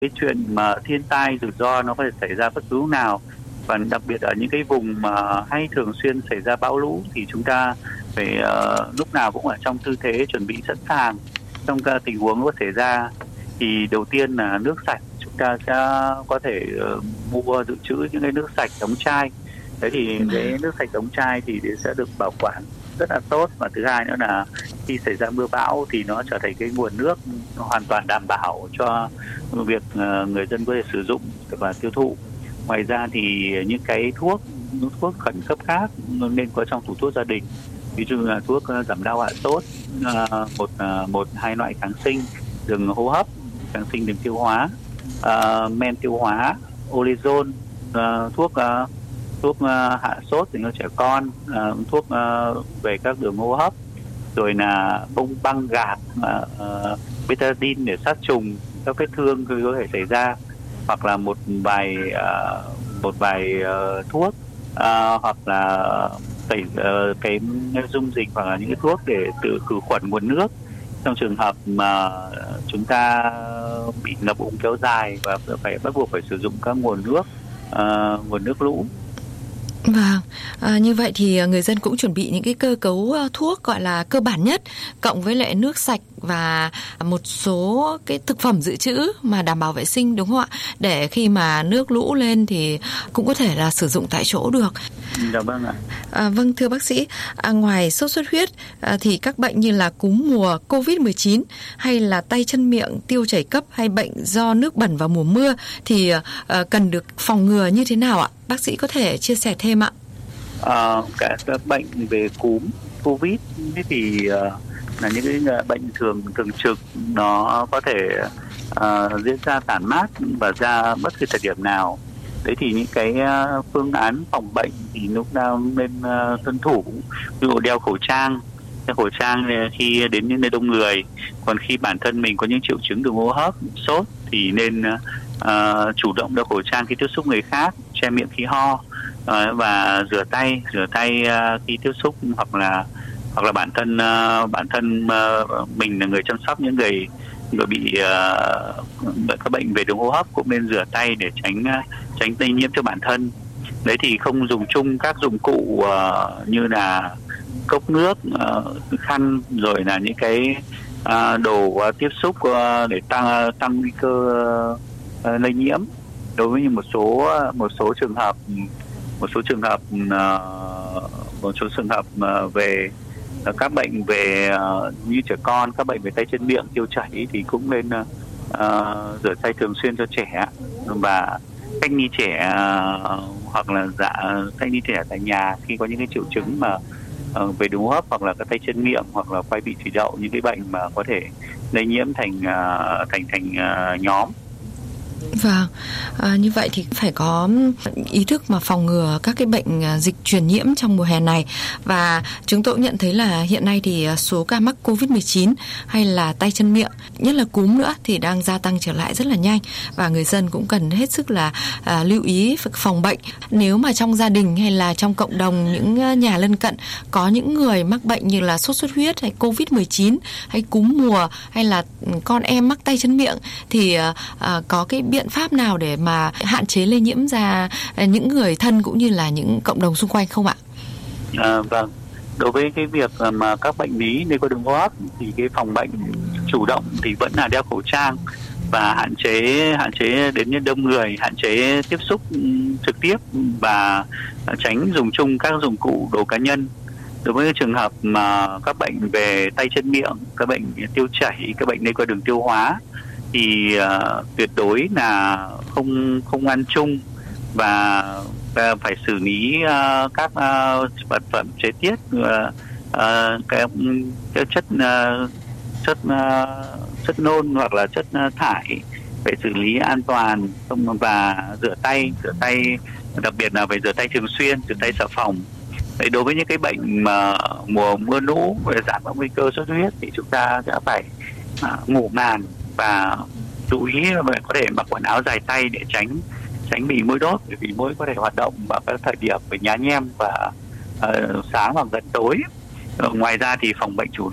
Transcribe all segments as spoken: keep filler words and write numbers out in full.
cái chuyện mà thiên tai rủi ro nó có thể xảy ra bất cứ lúc nào, và đặc biệt ở những cái vùng mà hay thường xuyên xảy ra bão lũ thì chúng ta phải uh, lúc nào cũng ở trong tư thế chuẩn bị sẵn sàng trong các tình huống có xảy ra. Thì đầu tiên là nước sạch, chúng ta sẽ có thể uh, mua dự trữ những cái nước sạch đóng chai. Thế thì cái nước sạch đóng chai thì sẽ được bảo quản rất là tốt, và thứ hai nữa là khi xảy ra mưa bão thì nó trở thành cái nguồn nước hoàn toàn đảm bảo cho việc uh, người dân có thể sử dụng và tiêu thụ. Ngoài ra thì những cái thuốc thuốc khẩn cấp khác nên có trong tủ thuốc gia đình, ví dụ là thuốc giảm đau hạ sốt, một một hai loại kháng sinh đường hô hấp, kháng sinh đường tiêu hóa, men tiêu hóa, Orezon, thuốc thuốc hạ sốt dành cho trẻ con, thuốc về các đường hô hấp, rồi là bông băng gạc, betadine để sát trùng các vết thương khi có thể xảy ra, hoặc là một vài uh, một vài uh, thuốc uh, hoặc là tẩy uh, cái dung dịch hoặc là những cái thuốc để tự khử khuẩn nguồn nước trong trường hợp mà chúng ta bị ngập úng kéo dài và phải bắt buộc phải sử dụng các nguồn nước uh, nguồn nước lũ. Vâng, à, như vậy thì người dân cũng chuẩn bị những cái cơ cấu thuốc gọi là cơ bản nhất, cộng với lại nước sạch và một số cái thực phẩm dự trữ mà đảm bảo vệ sinh, đúng không ạ? Để khi mà nước lũ lên thì cũng có thể là sử dụng tại chỗ được. Dạ vâng ạ. À, vâng, thưa bác sĩ, à, ngoài sốt xuất huyết à, thì các bệnh như là cúm mùa, covid mười chín hay là tay chân miệng, tiêu chảy cấp hay bệnh do nước bẩn vào mùa mưa thì à, cần được phòng ngừa như thế nào ạ? Bác sĩ có thể chia sẻ thêm ạ? À, cả các bệnh về cúm, covid thì uh, là những cái bệnh thường thường trực, nó có thể uh, diễn ra tản mát và ra bất kỳ thời điểm nào. Đấy thì những cái uh, phương án phòng bệnh thì lúc nào nên uh, tuân thủ, ví dụ đeo khẩu trang, đeo khẩu trang khi đến những nơi đông người. Còn khi bản thân mình có những triệu chứng đường hô hấp, sốt thì nên uh, chủ động đeo khẩu trang khi tiếp xúc người khác, che miệng khi ho, uh, và rửa tay, rửa tay uh, khi tiếp xúc, hoặc là hoặc là bản thân uh, bản thân uh, mình là người chăm sóc những người người bị uh, các bệnh về đường hô hấp cũng nên rửa tay để tránh uh, tránh lây nhiễm cho bản thân. Đấy thì không dùng chung các dụng cụ uh, như là cốc nước, uh, khăn, rồi là những cái uh, đồ uh, tiếp xúc uh, để tăng uh, tăng nguy cơ uh, lây nhiễm. Đối với một số một số trường hợp một số trường hợp uh, một số trường hợp uh, về uh, các bệnh về uh, như trẻ con, các bệnh về tay chân miệng, tiêu chảy thì cũng nên uh, uh, rửa tay thường xuyên cho trẻ, và cách ly trẻ uh, hoặc là dạ cách ly trẻ tại nhà khi có những cái triệu chứng mà uh, về đường hô hấp hoặc là các tay chân miệng hoặc là quai bị thủy đậu, những cái bệnh mà có thể lây nhiễm thành uh, thành thành uh, nhóm. Vâng, à, như vậy thì phải có ý thức mà phòng ngừa các cái bệnh dịch truyền nhiễm trong mùa hè này. Và chúng tôi cũng nhận thấy là hiện nay thì số ca mắc covid mười chín hay là tay chân miệng, nhất là cúm nữa thì đang gia tăng trở lại rất là nhanh, và người dân cũng cần hết sức là à, lưu ý phòng bệnh. Nếu mà trong gia đình hay là trong cộng đồng, những nhà lân cận có những người mắc bệnh như là sốt xuất huyết hay covid mười chín hay cúm mùa hay là con em mắc tay chân miệng thì à, có cái biện pháp nào để mà hạn chế lây nhiễm ra những người thân cũng như là những cộng đồng xung quanh không ạ? À, vâng. Đối với cái việc mà các bệnh lý liên quan đường hô hấp thì cái phòng bệnh chủ động thì vẫn là đeo khẩu trang và hạn chế hạn chế đến những đông người, hạn chế tiếp xúc trực tiếp và tránh dùng chung các dụng cụ đồ cá nhân. Đối với trường hợp mà các bệnh về tay chân miệng, các bệnh tiêu chảy, các bệnh liên quan đường tiêu hóa thì uh, tuyệt đối là không không ăn chung, và uh, phải xử lý uh, các uh, vật phẩm chế tiết, uh, uh, cái, cái chất uh, chất uh, chất nôn hoặc là chất uh, thải phải xử lý an toàn, không, và rửa tay rửa tay đặc biệt là phải rửa tay thường xuyên, rửa tay xà phòng. Đấy, đối với những cái bệnh mà mùa mưa lũ về giảm nguy cơ sốt xuất huyết thì chúng ta sẽ phải uh, ngủ màn và chú ý là có thể mặc quần áo dài tay để tránh tránh bị muỗi đốt, bởi vì muỗi có thể hoạt động vào các thời điểm về nhá nhem và uh, sáng hoặc gần tối. Uh, ngoài ra thì phòng bệnh chủ động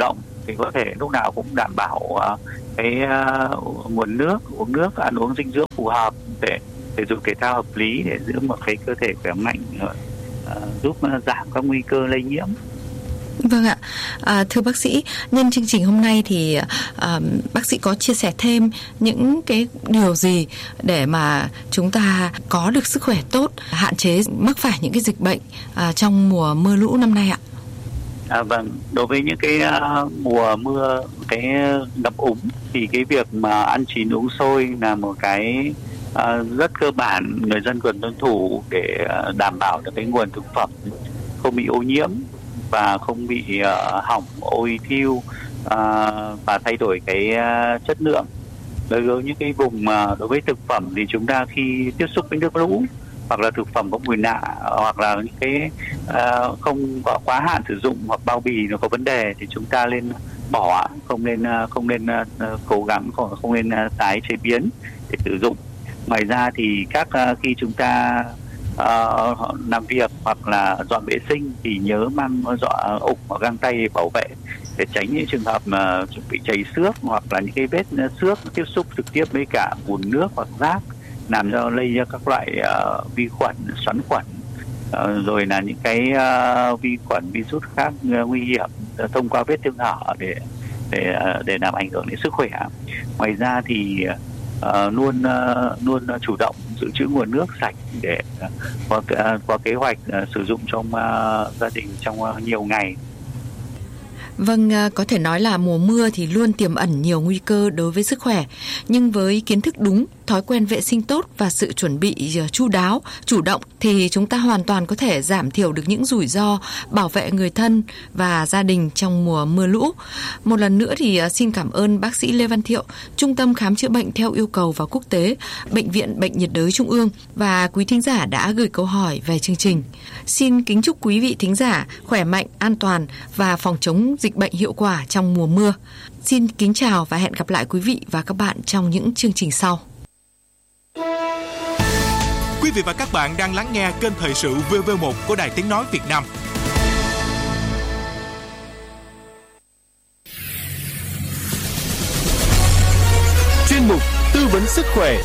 thì có thể lúc nào cũng đảm bảo uh, cái uh, nguồn nước, uống nước, ăn uống dinh dưỡng phù hợp, để thể dục thể thao hợp lý để giữ một cái cơ thể khỏe mạnh, uh, giúp uh, giảm các nguy cơ lây nhiễm. Vâng ạ, à, thưa bác sĩ, nhân chương trình hôm nay thì à, bác sĩ có chia sẻ thêm những cái điều gì để mà chúng ta có được sức khỏe tốt, hạn chế mắc phải những cái dịch bệnh à, trong mùa mưa lũ năm nay ạ? À, vâng, đối với những cái uh, mùa mưa, cái ngập úng thì cái việc mà ăn chín uống sôi là một cái uh, rất cơ bản người dân cần tuân thủ để uh, đảm bảo được cái nguồn thực phẩm không bị ô nhiễm và không bị uh, hỏng, ôi thiêu uh, và thay đổi cái uh, chất lượng. Đối với những cái vùng mà uh, đối với thực phẩm thì chúng ta khi tiếp xúc với nước lũ hoặc là thực phẩm có mùi lạ hoặc là những cái uh, không có quá hạn sử dụng hoặc bao bì nó có vấn đề thì chúng ta nên bỏ, không nên uh, không nên uh, cố gắng không, không nên uh, tái chế biến để sử dụng. Ngoài ra thì các uh, khi chúng ta uh, làm việc hoặc là dọn vệ sinh thì nhớ mang dọn ủng hoặc găng tay để bảo vệ, để tránh những trường hợp mà bị chảy xước hoặc là những cái vết xước tiếp xúc trực tiếp với cả bùn nước hoặc rác, làm cho lây ra các loại uh, vi khuẩn, xoắn khuẩn, uh, rồi là những cái uh, vi khuẩn, virus khác uh, nguy hiểm uh, thông qua vết thương hở để để uh, để làm ảnh hưởng đến sức khỏe. Ngoài ra thì uh, luôn uh, luôn chủ động dự trữ nguồn nước sạch để uh, có uh, có kế hoạch uh, sử dụng trong uh, gia đình trong uh, nhiều ngày. Vâng, có thể nói là mùa mưa thì luôn tiềm ẩn nhiều nguy cơ đối với sức khỏe. Nhưng với kiến thức đúng, thói quen vệ sinh tốt và sự chuẩn bị chu đáo, chủ động thì chúng ta hoàn toàn có thể giảm thiểu được những rủi ro, bảo vệ người thân và gia đình trong mùa mưa lũ. Một lần nữa thì xin cảm ơn bác sĩ Lê Văn Thiệu, Trung tâm Khám chữa bệnh theo yêu cầu và quốc tế, Bệnh viện Bệnh nhiệt đới Trung ương và quý thính giả đã gửi câu hỏi về chương trình. Xin kính chúc quý vị thính giả khỏe mạnh, an toàn và phòng chống dịch bệnh hiệu quả trong mùa mưa. Xin kính chào và hẹn gặp lại quý vị và các bạn trong những chương trình sau. Quý vị và các bạn đang lắng nghe kênh thời sự vê vê một của Đài Tiếng nói Việt Nam. Chuyên mục tư vấn sức khỏe.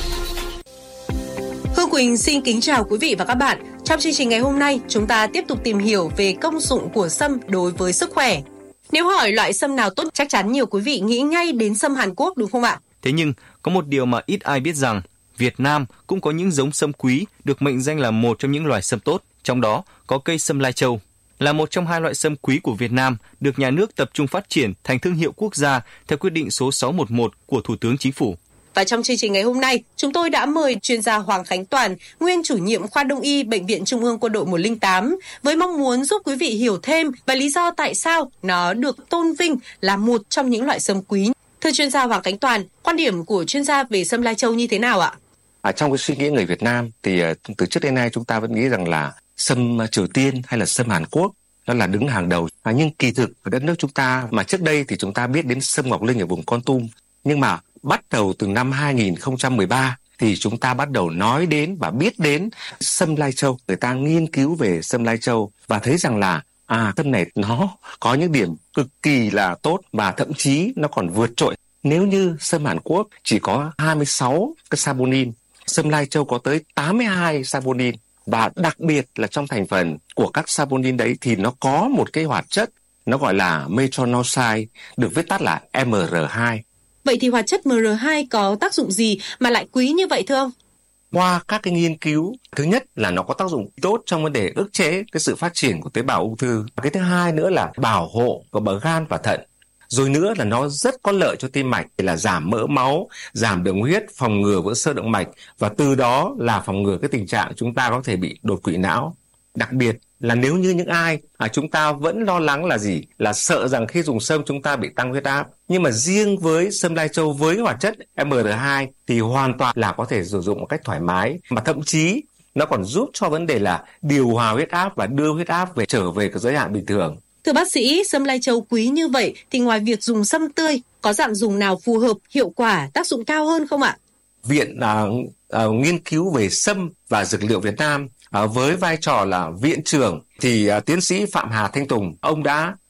Hương Quỳnh xin kính chào quý vị và các bạn. Trong chương trình ngày hôm nay, chúng ta tiếp tục tìm hiểu về công dụng của sâm đối với sức khỏe. Nếu hỏi loại sâm nào tốt, chắc chắn nhiều quý vị nghĩ ngay đến sâm Hàn Quốc đúng không ạ? Thế nhưng, có một điều mà ít ai biết rằng, Việt Nam cũng có những giống sâm quý được mệnh danh là một trong những loài sâm tốt, trong đó có cây sâm Lai Châu. Là một trong hai loại sâm quý của Việt Nam được nhà nước tập trung phát triển thành thương hiệu quốc gia theo quyết định số sáu một một của Thủ tướng Chính phủ. Và trong chương trình ngày hôm nay, chúng tôi đã mời chuyên gia Hoàng Khánh Toàn, nguyên chủ nhiệm khoa Đông y Bệnh viện Trung ương Quân đội một không tám, với mong muốn giúp quý vị hiểu thêm về lý do tại sao nó được tôn vinh là một trong những loại sâm quý. Thưa chuyên gia Hoàng Khánh Toàn, quan điểm của chuyên gia về sâm Lai Châu như thế nào ạ? À, trong cái suy nghĩ người Việt Nam thì từ trước đến nay chúng ta vẫn nghĩ rằng là sâm Triều Tiên hay là sâm Hàn Quốc nó là đứng hàng đầu. À, nhưng kỳ thực ở đất nước chúng ta mà trước đây thì chúng ta biết đến sâm Ngọc Linh ở vùng Kon Tum, nhưng mà bắt đầu từ năm hai nghìn không trăm mười ba thì chúng ta bắt đầu nói đến và biết đến sâm Lai Châu. Người ta nghiên cứu về sâm Lai Châu và thấy rằng là à sâm này nó có những điểm cực kỳ là tốt và thậm chí nó còn vượt trội. Nếu như sâm Hàn Quốc chỉ có hai mươi sáu cái saponin, sâm Lai Châu có tới tám mươi hai saponin, và đặc biệt là trong thành phần của các saponin đấy thì nó có một cái hoạt chất nó gọi là metronidazole, được viết tắt là em rờ hai. Vậy thì hoạt chất em rờ hai có tác dụng gì mà lại quý như vậy thưa ông? Qua các cái nghiên cứu, thứ nhất là nó có tác dụng tốt trong vấn đề ức chế cái sự phát triển của tế bào ung thư. Cái thứ hai nữa là bảo hộ của bờ gan và thận. Rồi nữa là nó rất có lợi cho tim mạch, là giảm mỡ máu, giảm đường huyết, phòng ngừa vỡ xơ động mạch và từ đó là phòng ngừa cái tình trạng chúng ta có thể bị đột quỵ não. Đặc biệt là nếu như những ai à, chúng ta vẫn lo lắng là gì? Là sợ rằng khi dùng sâm chúng ta bị tăng huyết áp. Nhưng mà riêng với sâm Lai Châu với hoạt chất em rờ hai thì hoàn toàn là có thể sử dụng một cách thoải mái, mà thậm chí nó còn giúp cho vấn đề là điều hòa huyết áp và đưa huyết áp về trở về cái giới hạn bình thường. Thưa bác sĩ, sâm Lai Châu quý như vậy thì ngoài việc dùng sâm tươi, có dạng dùng nào phù hợp, hiệu quả, tác dụng cao hơn không ạ? Viện à, à, nghiên cứu về sâm và dược liệu Việt Nam à, với vai trò là viện trưởng thì à, tiến sĩ Phạm Hà Thanh Tùng, ông đã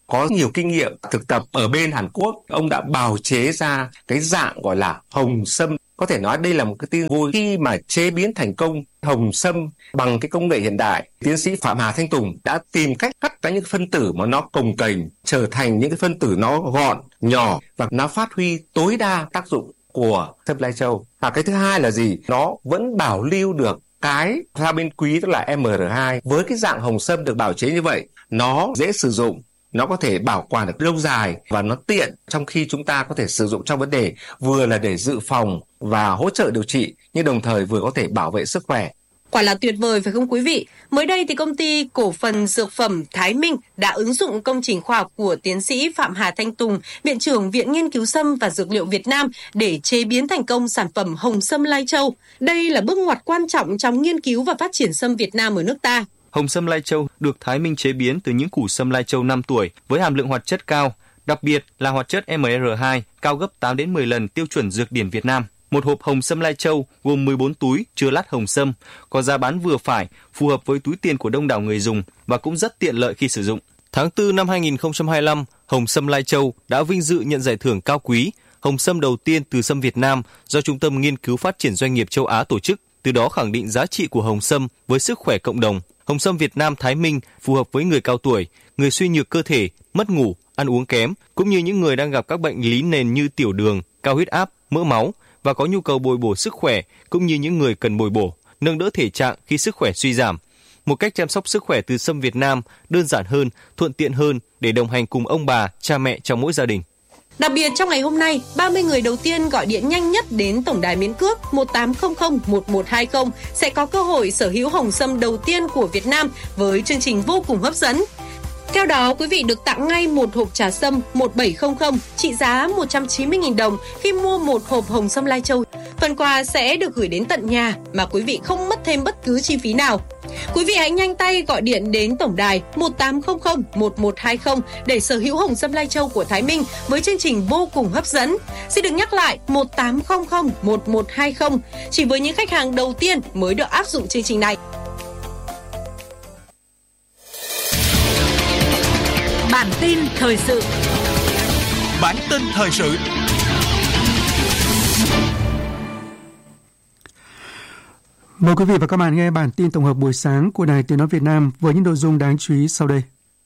có nhiều kinh nghiệm thực tập ở bên Hàn Quốc. Ông đã bào chế ra cái dạng gọi là hồng sâm. Có thể nói đây là một cái tin vui khi mà chế biến thành công hồng sâm bằng cái công nghệ hiện đại. Tiến sĩ Phạm Hà Thanh Tùng đã tìm cách cắt ra những phân tử mà nó cồng kềnh trở thành những cái phân tử nó gọn, nhỏ và nó phát huy tối đa tác dụng của sâm lai châu. Và cái thứ hai là gì? Nó vẫn bảo lưu được cái vitamin quý, tức là em rờ hai. Với cái dạng hồng sâm được bào chế như vậy, nó dễ sử dụng, nó có thể bảo quản được lâu dài và nó tiện trong khi chúng ta có thể sử dụng trong vấn đề vừa là để dự phòng và hỗ trợ điều trị, nhưng đồng thời vừa có thể bảo vệ sức khỏe. Quả là tuyệt vời phải không quý vị? Mới đây thì công ty cổ phần dược phẩm Thái Minh đã ứng dụng công trình khoa học của tiến sĩ Phạm Hà Thanh Tùng, Viện trưởng Viện Nghiên cứu Sâm và Dược liệu Việt Nam để chế biến thành công sản phẩm hồng sâm lai châu. Đây là bước ngoặt quan trọng trong nghiên cứu và phát triển sâm Việt Nam ở nước ta. Hồng sâm lai châu được Thái Minh chế biến từ những củ sâm lai châu năm tuổi với hàm lượng hoạt chất cao, đặc biệt là hoạt chất em rờ hai cao gấp tám đến mười lần tiêu chuẩn dược điển Việt Nam. Một hộp hồng sâm lai châu gồm mười bốn túi chứa lát hồng sâm, có giá bán vừa phải, phù hợp với túi tiền của đông đảo người dùng và cũng rất tiện lợi khi sử dụng. Tháng tư năm hai nghìn không trăm hai mươi lăm, hồng sâm lai châu đã vinh dự nhận giải thưởng cao quý hồng sâm đầu tiên từ sâm Việt Nam do Trung tâm Nghiên cứu Phát triển Doanh nghiệp châu Á tổ chức, từ đó khẳng định giá trị của hồng sâm với sức khỏe cộng đồng. Hồng sâm Việt Nam Thái Minh phù hợp với người cao tuổi, người suy nhược cơ thể, mất ngủ, ăn uống kém, cũng như những người đang gặp các bệnh lý nền như tiểu đường, cao huyết áp, mỡ máu và có nhu cầu bồi bổ sức khỏe, cũng như những người cần bồi bổ, nâng đỡ thể trạng khi sức khỏe suy giảm. Một cách chăm sóc sức khỏe từ sâm Việt Nam đơn giản hơn, thuận tiện hơn để đồng hành cùng ông bà, cha mẹ trong mỗi gia đình. Đặc biệt trong ngày hôm nay, ba mươi người đầu tiên gọi điện nhanh nhất đến tổng đài miễn cước một tám không không một một hai không sẽ có cơ hội sở hữu hồng sâm đầu tiên của Việt Nam với chương trình vô cùng hấp dẫn. Theo đó, quý vị được tặng ngay một hộp trà sâm một bảy không không trị giá một trăm chín mươi nghìn đồng khi mua một hộp hồng sâm lai châu. Phần quà sẽ được gửi đến tận nhà mà quý vị không mất thêm bất cứ chi phí nào. Quý vị hãy nhanh tay gọi điện đến tổng đài một tám không không một một hai không để sở hữu hồng sâm lai châu của Thái Minh với chương trình vô cùng hấp dẫn. Xin được nhắc lại một tám không không một một hai không, chỉ với những khách hàng đầu tiên mới được áp dụng chương trình này. Bản tin thời sự. Bản tin thời sự. Mời quý vị và các bạn nghe bản tin tổng hợp buổi sáng của Đài Tiếng nói Việt Nam với những nội dung đáng chú ý sau đây.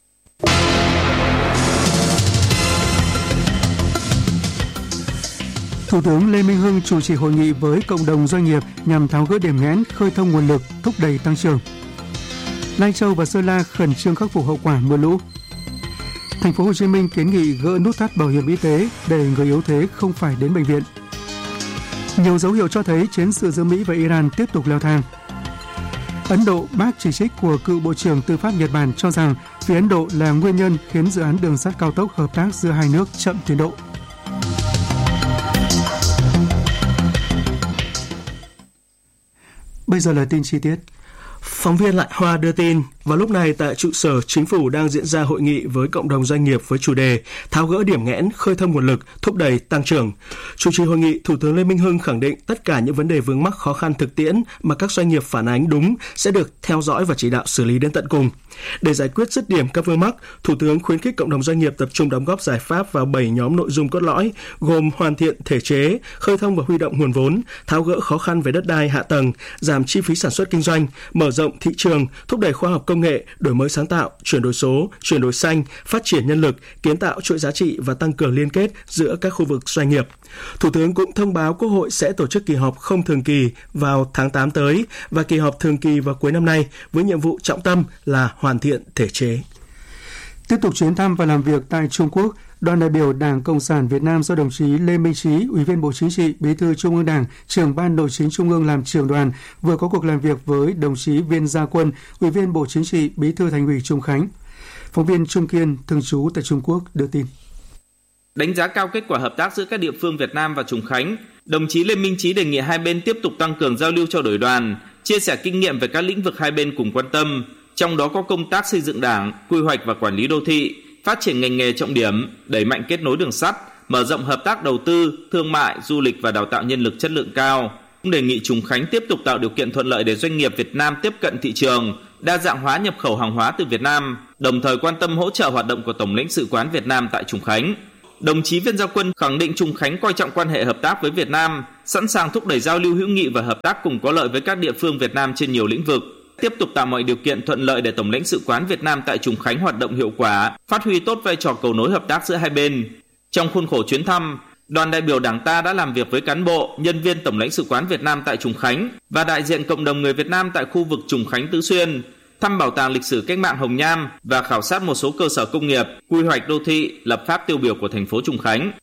Thủ tướng Lê Minh Hưng chủ trì hội nghị với cộng đồng doanh nghiệp nhằm tháo gỡ điểm nghẽn, khơi thông nguồn lực, thúc đẩy tăng trưởng. Lai Châu và Sơn La khẩn trương khắc phục hậu quả mưa lũ. Thành phố Hồ Chí Minh kiến nghị gỡ nút thắt bảo hiểm y tế để người yếu thế không phải đến bệnh viện. Nhiều dấu hiệu cho thấy chiến sự giữa Mỹ và Iran tiếp tục leo thang. Ấn Độ bác chỉ trích của cựu Bộ trưởng Tư pháp Nhật Bản cho rằng phía Ấn Độ là nguyên nhân khiến dự án đường sắt cao tốc hợp tác giữa hai nước chậm tiến độ. Bây giờ là tin chi tiết. Phóng viên Lại Hoa đưa tin, vào lúc này tại trụ sở Chính phủ đang diễn ra hội nghị với cộng đồng doanh nghiệp với chủ đề tháo gỡ điểm nghẽn, khơi thông nguồn lực, thúc đẩy tăng trưởng. Chủ trì hội nghị, Thủ tướng Lê Minh Hưng khẳng định tất cả những vấn đề vướng mắc khó khăn thực tiễn mà các doanh nghiệp phản ánh đúng sẽ được theo dõi và chỉ đạo xử lý đến tận cùng. Để giải quyết dứt điểm các vướng mắc, Thủ tướng khuyến khích cộng đồng doanh nghiệp tập trung đóng góp giải pháp vào bảy nhóm nội dung cốt lõi, gồm hoàn thiện thể chế, khơi thông và huy động nguồn vốn, tháo gỡ khó khăn về đất đai, hạ tầng, giảm chi phí sản xuất kinh doanh, mở rộng thị trường, thúc đẩy khoa học công nghệ, đổi mới sáng tạo, chuyển đổi số, chuyển đổi xanh, phát triển nhân lực, kiến tạo chuỗi giá trị và tăng cường liên kết giữa các khu vực doanh nghiệp. Thủ tướng cũng thông báo Quốc hội sẽ tổ chức kỳ họp không thường kỳ vào tháng tám tới và kỳ họp thường kỳ vào cuối năm nay với nhiệm vụ trọng tâm là hoàn thiện thể chế. Tiếp tục chuyến thăm và làm việc tại Trung Quốc, đoàn đại biểu Đảng Cộng sản Việt Nam do đồng chí Lê Minh Trí, Ủy viên Bộ Chính trị, Bí thư Trung ương Đảng, Trưởng ban Nội chính Trung ương làm trưởng đoàn vừa có cuộc làm việc với đồng chí Viên Gia Quân, Ủy viên Bộ Chính trị, Bí thư Thành ủy Trùng Khánh. Phóng viên Trung Kiên thường trú tại Trung Quốc đưa tin. Đánh giá cao kết quả hợp tác giữa các địa phương Việt Nam và Trùng Khánh, đồng chí Lê Minh Trí đề nghị hai bên tiếp tục tăng cường giao lưu trao đổi đoàn, chia sẻ kinh nghiệm về các lĩnh vực hai bên cùng quan tâm, trong đó có công tác xây dựng Đảng, quy hoạch và quản lý đô thị, phát triển ngành nghề trọng điểm, đẩy mạnh kết nối đường sắt, mở rộng hợp tác đầu tư, thương mại, du lịch và đào tạo nhân lực chất lượng cao. Cũng đề nghị Trùng Khánh tiếp tục tạo điều kiện thuận lợi để doanh nghiệp Việt Nam tiếp cận thị trường, đa dạng hóa nhập khẩu hàng hóa từ Việt Nam, đồng thời quan tâm hỗ trợ hoạt động của Tổng lãnh sự quán Việt Nam tại Trùng Khánh. Đồng chí Viên Gia Quân khẳng định Trùng Khánh coi trọng quan hệ hợp tác với Việt Nam, sẵn sàng thúc đẩy giao lưu hữu nghị và hợp tác cùng có lợi với các địa phương Việt Nam trên nhiều lĩnh vực, tiếp tục tạo mọi điều kiện thuận lợi để Tổng lãnh sự quán Việt Nam tại Trùng Khánh hoạt động hiệu quả, phát huy tốt vai trò cầu nối hợp tác giữa hai bên. Trong khuôn khổ chuyến thăm, đoàn đại biểu Đảng ta đã làm việc với cán bộ, nhân viên Tổng lãnh sự quán Việt Nam tại Trùng Khánh và đại diện cộng đồng người Việt Nam tại khu vực Trùng Khánh Tứ Xuyên, thăm bảo tàng lịch sử cách mạng Hồng Nham và khảo sát một số cơ sở công nghiệp, quy hoạch đô thị, lập pháp tiêu biểu của thành phố Trùng Khánh.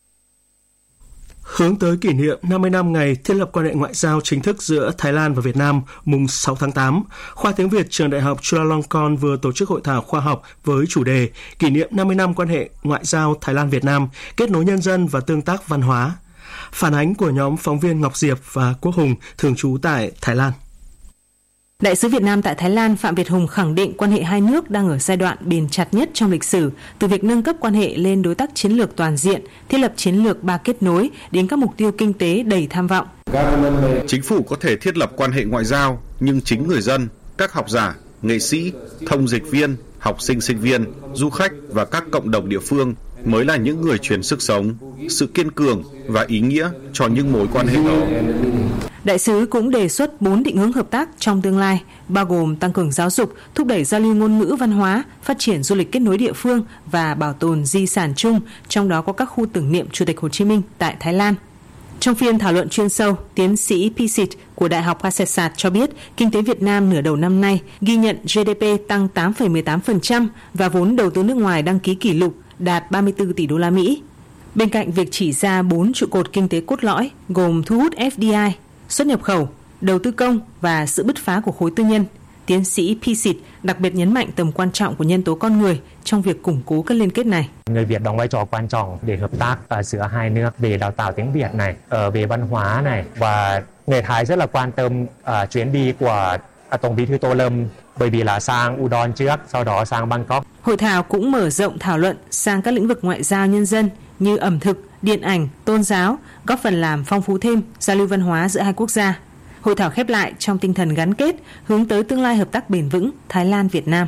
Hướng tới kỷ niệm năm mươi năm ngày thiết lập quan hệ ngoại giao chính thức giữa Thái Lan và Việt Nam mùng sáu tháng tám, Khoa Tiếng Việt Trường Đại học Chulalongkorn vừa tổ chức hội thảo khoa học với chủ đề kỷ niệm năm mươi năm quan hệ ngoại giao Thái Lan-Việt Nam, kết nối nhân dân và tương tác văn hóa. Phản ánh của nhóm phóng viên Ngọc Diệp và Quốc Hùng thường trú tại Thái Lan. Đại sứ Việt Nam tại Thái Lan Phạm Việt Hùng khẳng định quan hệ hai nước đang ở giai đoạn bền chặt nhất trong lịch sử, từ việc nâng cấp quan hệ lên đối tác chiến lược toàn diện, thiết lập chiến lược ba kết nối đến các mục tiêu kinh tế đầy tham vọng. Chính phủ có thể thiết lập quan hệ ngoại giao, nhưng chính người dân, các học giả, nghệ sĩ, thông dịch viên, học sinh sinh viên, du khách và các cộng đồng địa phương mới là những người truyền sức sống, sự kiên cường và ý nghĩa cho những mối quan hệ đó. Đại sứ cũng đề xuất bốn định hướng hợp tác trong tương lai, bao gồm tăng cường giáo dục, thúc đẩy giao lưu ngôn ngữ văn hóa, phát triển du lịch kết nối địa phương và bảo tồn di sản chung, trong đó có các khu tưởng niệm Chủ tịch Hồ Chí Minh tại Thái Lan. Trong phiên thảo luận chuyên sâu, tiến sĩ Pisit của Đại học Pasesat cho biết kinh tế Việt Nam nửa đầu năm nay ghi nhận giê đê pê tăng tám phẩy mười tám phần trăm và vốn đầu tư nước ngoài đăng ký kỷ lục đạt ba mươi tư tỷ đô la Mỹ. Bên cạnh việc chỉ ra bốn trụ cột kinh tế cốt lõi gồm thu hút ép đê i, xuất nhập khẩu, đầu tư công và sự bứt phá của khối tư nhân, tiến sĩ Pisit đặc biệt nhấn mạnh tầm quan trọng của nhân tố con người trong việc củng cố các liên kết này. Người Việt đóng vai trò quan trọng để hợp tác uh, giữa hai nước về đào tạo tiếng Việt này, uh, về văn hóa này, và người Thái rất là quan tâm uh, chuyến đi của uh, Tổng Bí thư Tô Lâm, bởi vì là sang Udon trước, sau đó sang Bangkok. Hội thảo cũng mở rộng thảo luận sang các lĩnh vực ngoại giao nhân dân như ẩm thực, điện ảnh, tôn giáo, góp phần làm phong phú thêm giao lưu văn hóa giữa hai quốc gia. Hội thảo khép lại trong tinh thần gắn kết, hướng tới tương lai hợp tác bền vững Thái Lan-Việt Nam.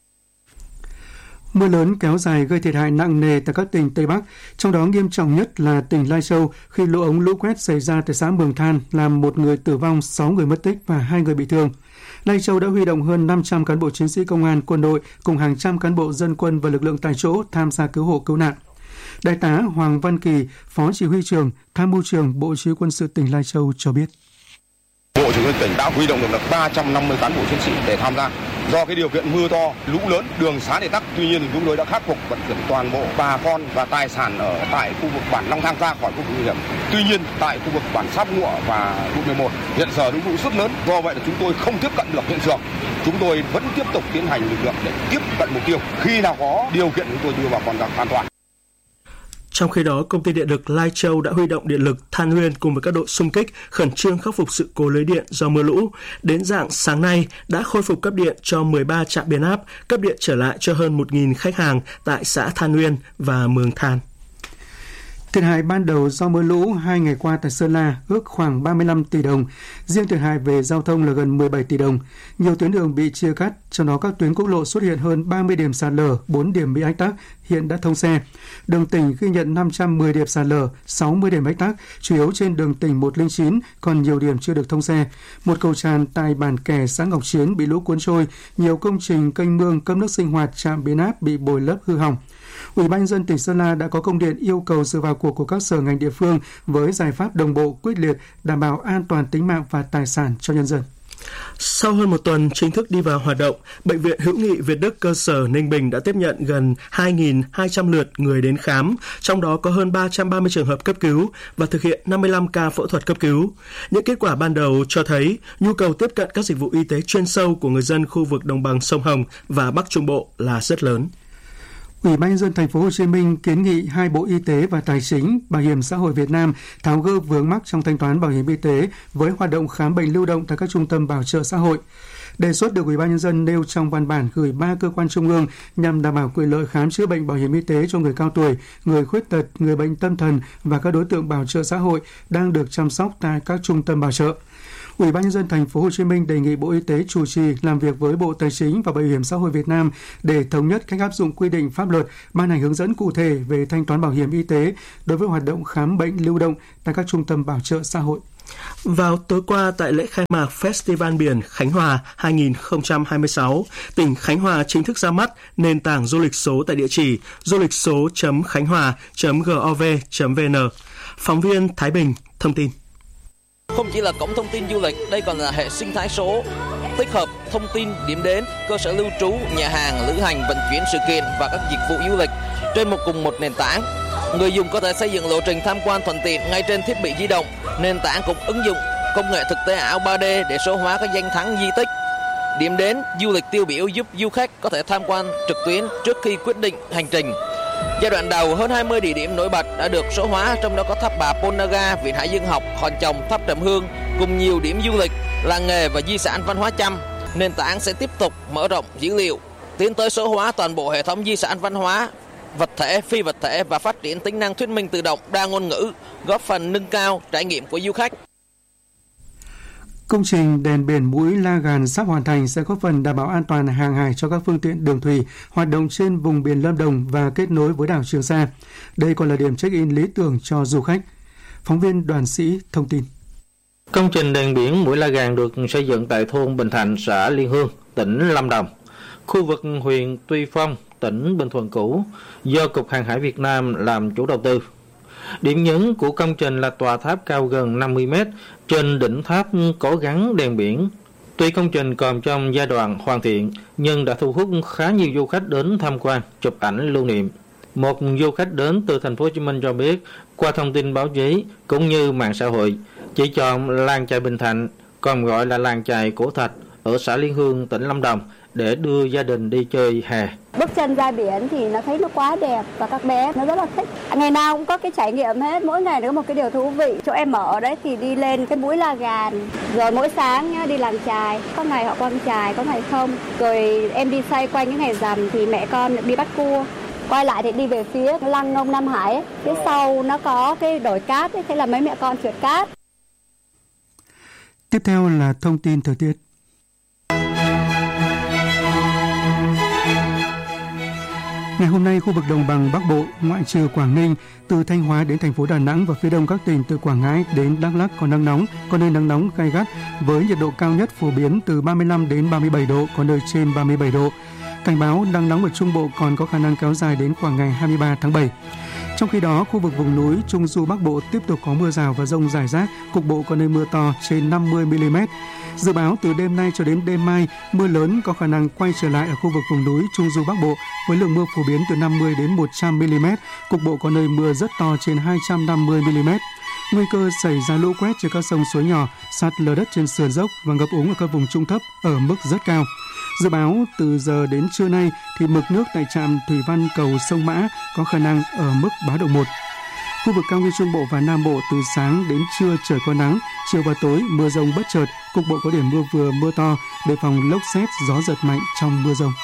Mưa lớn kéo dài gây thiệt hại nặng nề tại các tỉnh Tây Bắc, trong đó nghiêm trọng nhất là tỉnh Lai Châu khi lũ ống lũ quét xảy ra tại xã Mường Than làm một người tử vong, sáu người mất tích và hai người bị thương. Lai Châu đã huy động hơn năm trăm cán bộ chiến sĩ công an, quân đội cùng hàng trăm cán bộ dân quân và lực lượng tại chỗ tham gia cứu hộ cứu nạn. Đại tá Hoàng Văn Kỳ, Phó Chỉ huy trưởng, Tham mưu trưởng Bộ Chỉ huy Quân sự tỉnh Lai Châu cho biết. Bộ Chỉ huy tỉnh đã huy động được ba trăm năm mươi cán bộ chiến sĩ để tham gia. Do cái điều kiện mưa to, lũ lớn, đường xá thì tắc, tuy nhiên chúng tôi đã khắc phục vận chuyển toàn bộ bà con và tài sản ở tại khu vực bản Long Thang ra khỏi khu vực nguy hiểm. Tuy nhiên tại khu vực bản Sáp Ngụa và khu mười một hiện giờ lũ lũ rất lớn, do vậy là chúng tôi không tiếp cận được hiện trường. Chúng tôi vẫn tiếp tục tiến hành lực lượng để tiếp cận mục tiêu. Khi nào có điều kiện chúng tôi đưa bà con ra an toàn. Trong khi đó, Công ty Điện lực Lai Châu đã huy động điện lực Than Nguyên cùng với các đội xung kích khẩn trương khắc phục sự cố lưới điện do mưa lũ. Đến rạng sáng nay đã khôi phục cấp điện cho mười ba trạm biến áp, cấp điện trở lại cho hơn một nghìn khách hàng tại xã Than Nguyên và Mường Than. Thiệt hại ban đầu do mưa lũ hai ngày qua tại Sơn La ước khoảng ba mươi lăm tỷ đồng. Riêng thiệt hại về giao thông là gần mười bảy tỷ đồng. Nhiều tuyến đường bị chia cắt, trong đó các tuyến quốc lộ xuất hiện hơn ba mươi điểm sạt lở, bốn điểm bị ách tắc, hiện đã thông xe. Đường tỉnh ghi nhận năm trăm mười điểm sạt lở, sáu mươi điểm ách tắc, chủ yếu trên đường tỉnh một không chín, còn nhiều điểm chưa được thông xe. Một cầu tràn tại bản Kè, xã Ngọc Chiến bị lũ cuốn trôi, nhiều công trình kênh mương cấp nước sinh hoạt, trạm biến áp bị bồi lấp hư hỏng. Ủy ban nhân dân tỉnh Sơn La đã có công điện yêu cầu sự vào cuộc của các sở ngành địa phương với giải pháp đồng bộ, quyết liệt, đảm bảo an toàn tính mạng và tài sản cho nhân dân. Sau hơn một tuần chính thức đi vào hoạt động, Bệnh viện Hữu nghị Việt Đức cơ sở Ninh Bình đã tiếp nhận gần hai nghìn hai trăm lượt người đến khám, trong đó có hơn ba trăm ba mươi trường hợp cấp cứu và thực hiện năm mươi lăm ca phẫu thuật cấp cứu. Những kết quả ban đầu cho thấy nhu cầu tiếp cận các dịch vụ y tế chuyên sâu của người dân khu vực đồng bằng sông Hồng và Bắc Trung Bộ là rất lớn. Ủy ban nhân dân thành phố Hồ Chí Minh kiến nghị hai Bộ Y tế và Tài chính, Bảo hiểm xã hội Việt Nam tháo gỡ vướng mắc trong thanh toán bảo hiểm y tế với hoạt động khám bệnh lưu động tại các trung tâm bảo trợ xã hội. Đề xuất được Ủy ban nhân dân nêu trong văn bản gửi ba cơ quan trung ương nhằm đảm bảo quyền lợi khám chữa bệnh bảo hiểm y tế cho người cao tuổi, người khuyết tật, người bệnh tâm thần và các đối tượng bảo trợ xã hội đang được chăm sóc tại các trung tâm bảo trợ. Ủy ban nhân dân thành phố Hồ Chí Minh đề nghị Bộ Y tế chủ trì làm việc với Bộ Tài chính và Bảo hiểm xã hội Việt Nam để thống nhất cách áp dụng quy định pháp luật, ban hành hướng dẫn cụ thể về thanh toán bảo hiểm y tế đối với hoạt động khám bệnh lưu động tại các trung tâm bảo trợ xã hội. Vào tối qua tại lễ khai mạc Festival Biển Khánh Hòa hai không hai sáu, tỉnh Khánh Hòa chính thức ra mắt nền tảng du lịch số tại địa chỉ du lịch số chấm khánh hòa chấm gov chấm vn. Phóng viên Thái Bình thông tin. Không chỉ là cổng thông tin du lịch, đây còn là hệ sinh thái số, tích hợp thông tin, điểm đến, cơ sở lưu trú, nhà hàng, lữ hành, vận chuyển sự kiện và các dịch vụ du lịch trên một cùng một nền tảng. Người dùng có thể xây dựng lộ trình tham quan thuận tiện ngay trên thiết bị di động. Nền tảng cũng ứng dụng công nghệ thực tế ảo ba D để số hóa các danh thắng di tích, điểm đến du lịch tiêu biểu giúp du khách có thể tham quan trực tuyến trước khi quyết định hành trình. Giai đoạn đầu, hơn hai mươi địa điểm nổi bật đã được số hóa, trong đó có tháp Bà Pôn Naga, Viện Hải Dương học, Hòn Chồng, tháp Trầm Hương cùng nhiều điểm du lịch, làng nghề và di sản văn hóa Chăm. Nền tảng sẽ tiếp tục mở rộng dữ liệu, tiến tới số hóa toàn bộ hệ thống di sản văn hóa, vật thể, phi vật thể và phát triển tính năng thuyết minh tự động đa ngôn ngữ, góp phần nâng cao trải nghiệm của du khách. Công trình đèn biển Mũi La Gàn sắp hoàn thành sẽ góp phần đảm bảo an toàn hàng hải cho các phương tiện đường thủy hoạt động trên vùng biển Lâm Đồng và kết nối với đảo Trường Sa. Đây còn là điểm check-in lý tưởng cho du khách. Phóng viên Đoàn Sĩ thông tin. Công trình đèn biển Mũi La Gàn được xây dựng tại thôn Bình Thạnh, xã Liên Hương, tỉnh Lâm Đồng, khu vực huyện Tuy Phong, tỉnh Bình Thuận cũ, do Cục Hàng hải Việt Nam làm chủ đầu tư. Điểm nhấn của công trình là tòa tháp cao gần năm mươi mét, trên đỉnh tháp có gắn đèn biển. Tuy công trình còn trong giai đoạn hoàn thiện, nhưng đã thu hút khá nhiều du khách đến tham quan, chụp ảnh lưu niệm. Một du khách đến từ thành phố Hồ Chí Minh cho biết, qua thông tin báo chí cũng như mạng xã hội, chỉ chọn làng chài Bình Thạnh, còn gọi là làng chài Cổ Thạch ở xã Liên Hương, tỉnh Lâm Đồng để đưa gia đình đi chơi hè. Bước chân ra biển thì nó thấy nó quá đẹp và các bé nó rất là thích. Ngày nào cũng có cái trải nghiệm hết, mỗi ngày có một cái điều thú vị. Chỗ em ở đấy thì đi lên cái Mũi La Gàn, rồi mỗi sáng nhá, đi làm chài, có ngày họ quăng chài, có ngày không. Rồi em đi xoay quanh những ngày rằm thì mẹ con đi bắt cua. Quay lại thì đi về phía lăng Ông Nam Hải ấy. Phía sau nó có cái đồi cát ấy, thế là mấy mẹ con trượt cát. Tiếp theo là thông tin thời tiết. Ngày hôm nay, khu vực đồng bằng Bắc Bộ, ngoại trừ Quảng Ninh, từ Thanh Hóa đến thành phố Đà Nẵng và phía đông các tỉnh từ Quảng Ngãi đến Đắk Lắk có nắng nóng, có nơi nắng nóng gay gắt với nhiệt độ cao nhất phổ biến từ ba mươi lăm đến ba mươi bảy độ, có nơi trên ba mươi bảy độ. Cảnh báo nắng nóng ở Trung Bộ còn có khả năng kéo dài đến khoảng ngày hai mươi ba tháng bảy. Trong khi đó, khu vực vùng núi Trung Du Bắc Bộ tiếp tục có mưa rào và dông rải rác, cục bộ có nơi mưa to trên năm mươi mi li mét. Dự báo từ đêm nay cho đến đêm mai, mưa lớn có khả năng quay trở lại ở khu vực vùng núi Trung Du Bắc Bộ với lượng mưa phổ biến từ năm mươi đến một trăm mi li mét, cục bộ có nơi mưa rất to trên hai trăm năm mươi mi li mét. Nguy cơ xảy ra lũ quét trên các sông suối nhỏ, sạt lở đất trên sườn dốc và ngập úng ở các vùng trung thấp ở mức rất cao. Dự báo từ giờ đến trưa nay thì mực nước tại trạm thủy văn cầu sông Mã có khả năng ở mức báo động một. Khu vực cao nguyên Trung Bộ và Nam Bộ từ sáng đến trưa trời có nắng, chiều và tối mưa rông bất chợt, cục bộ có điểm mưa vừa mưa to, đề phòng lốc sét, gió giật mạnh trong mưa rông.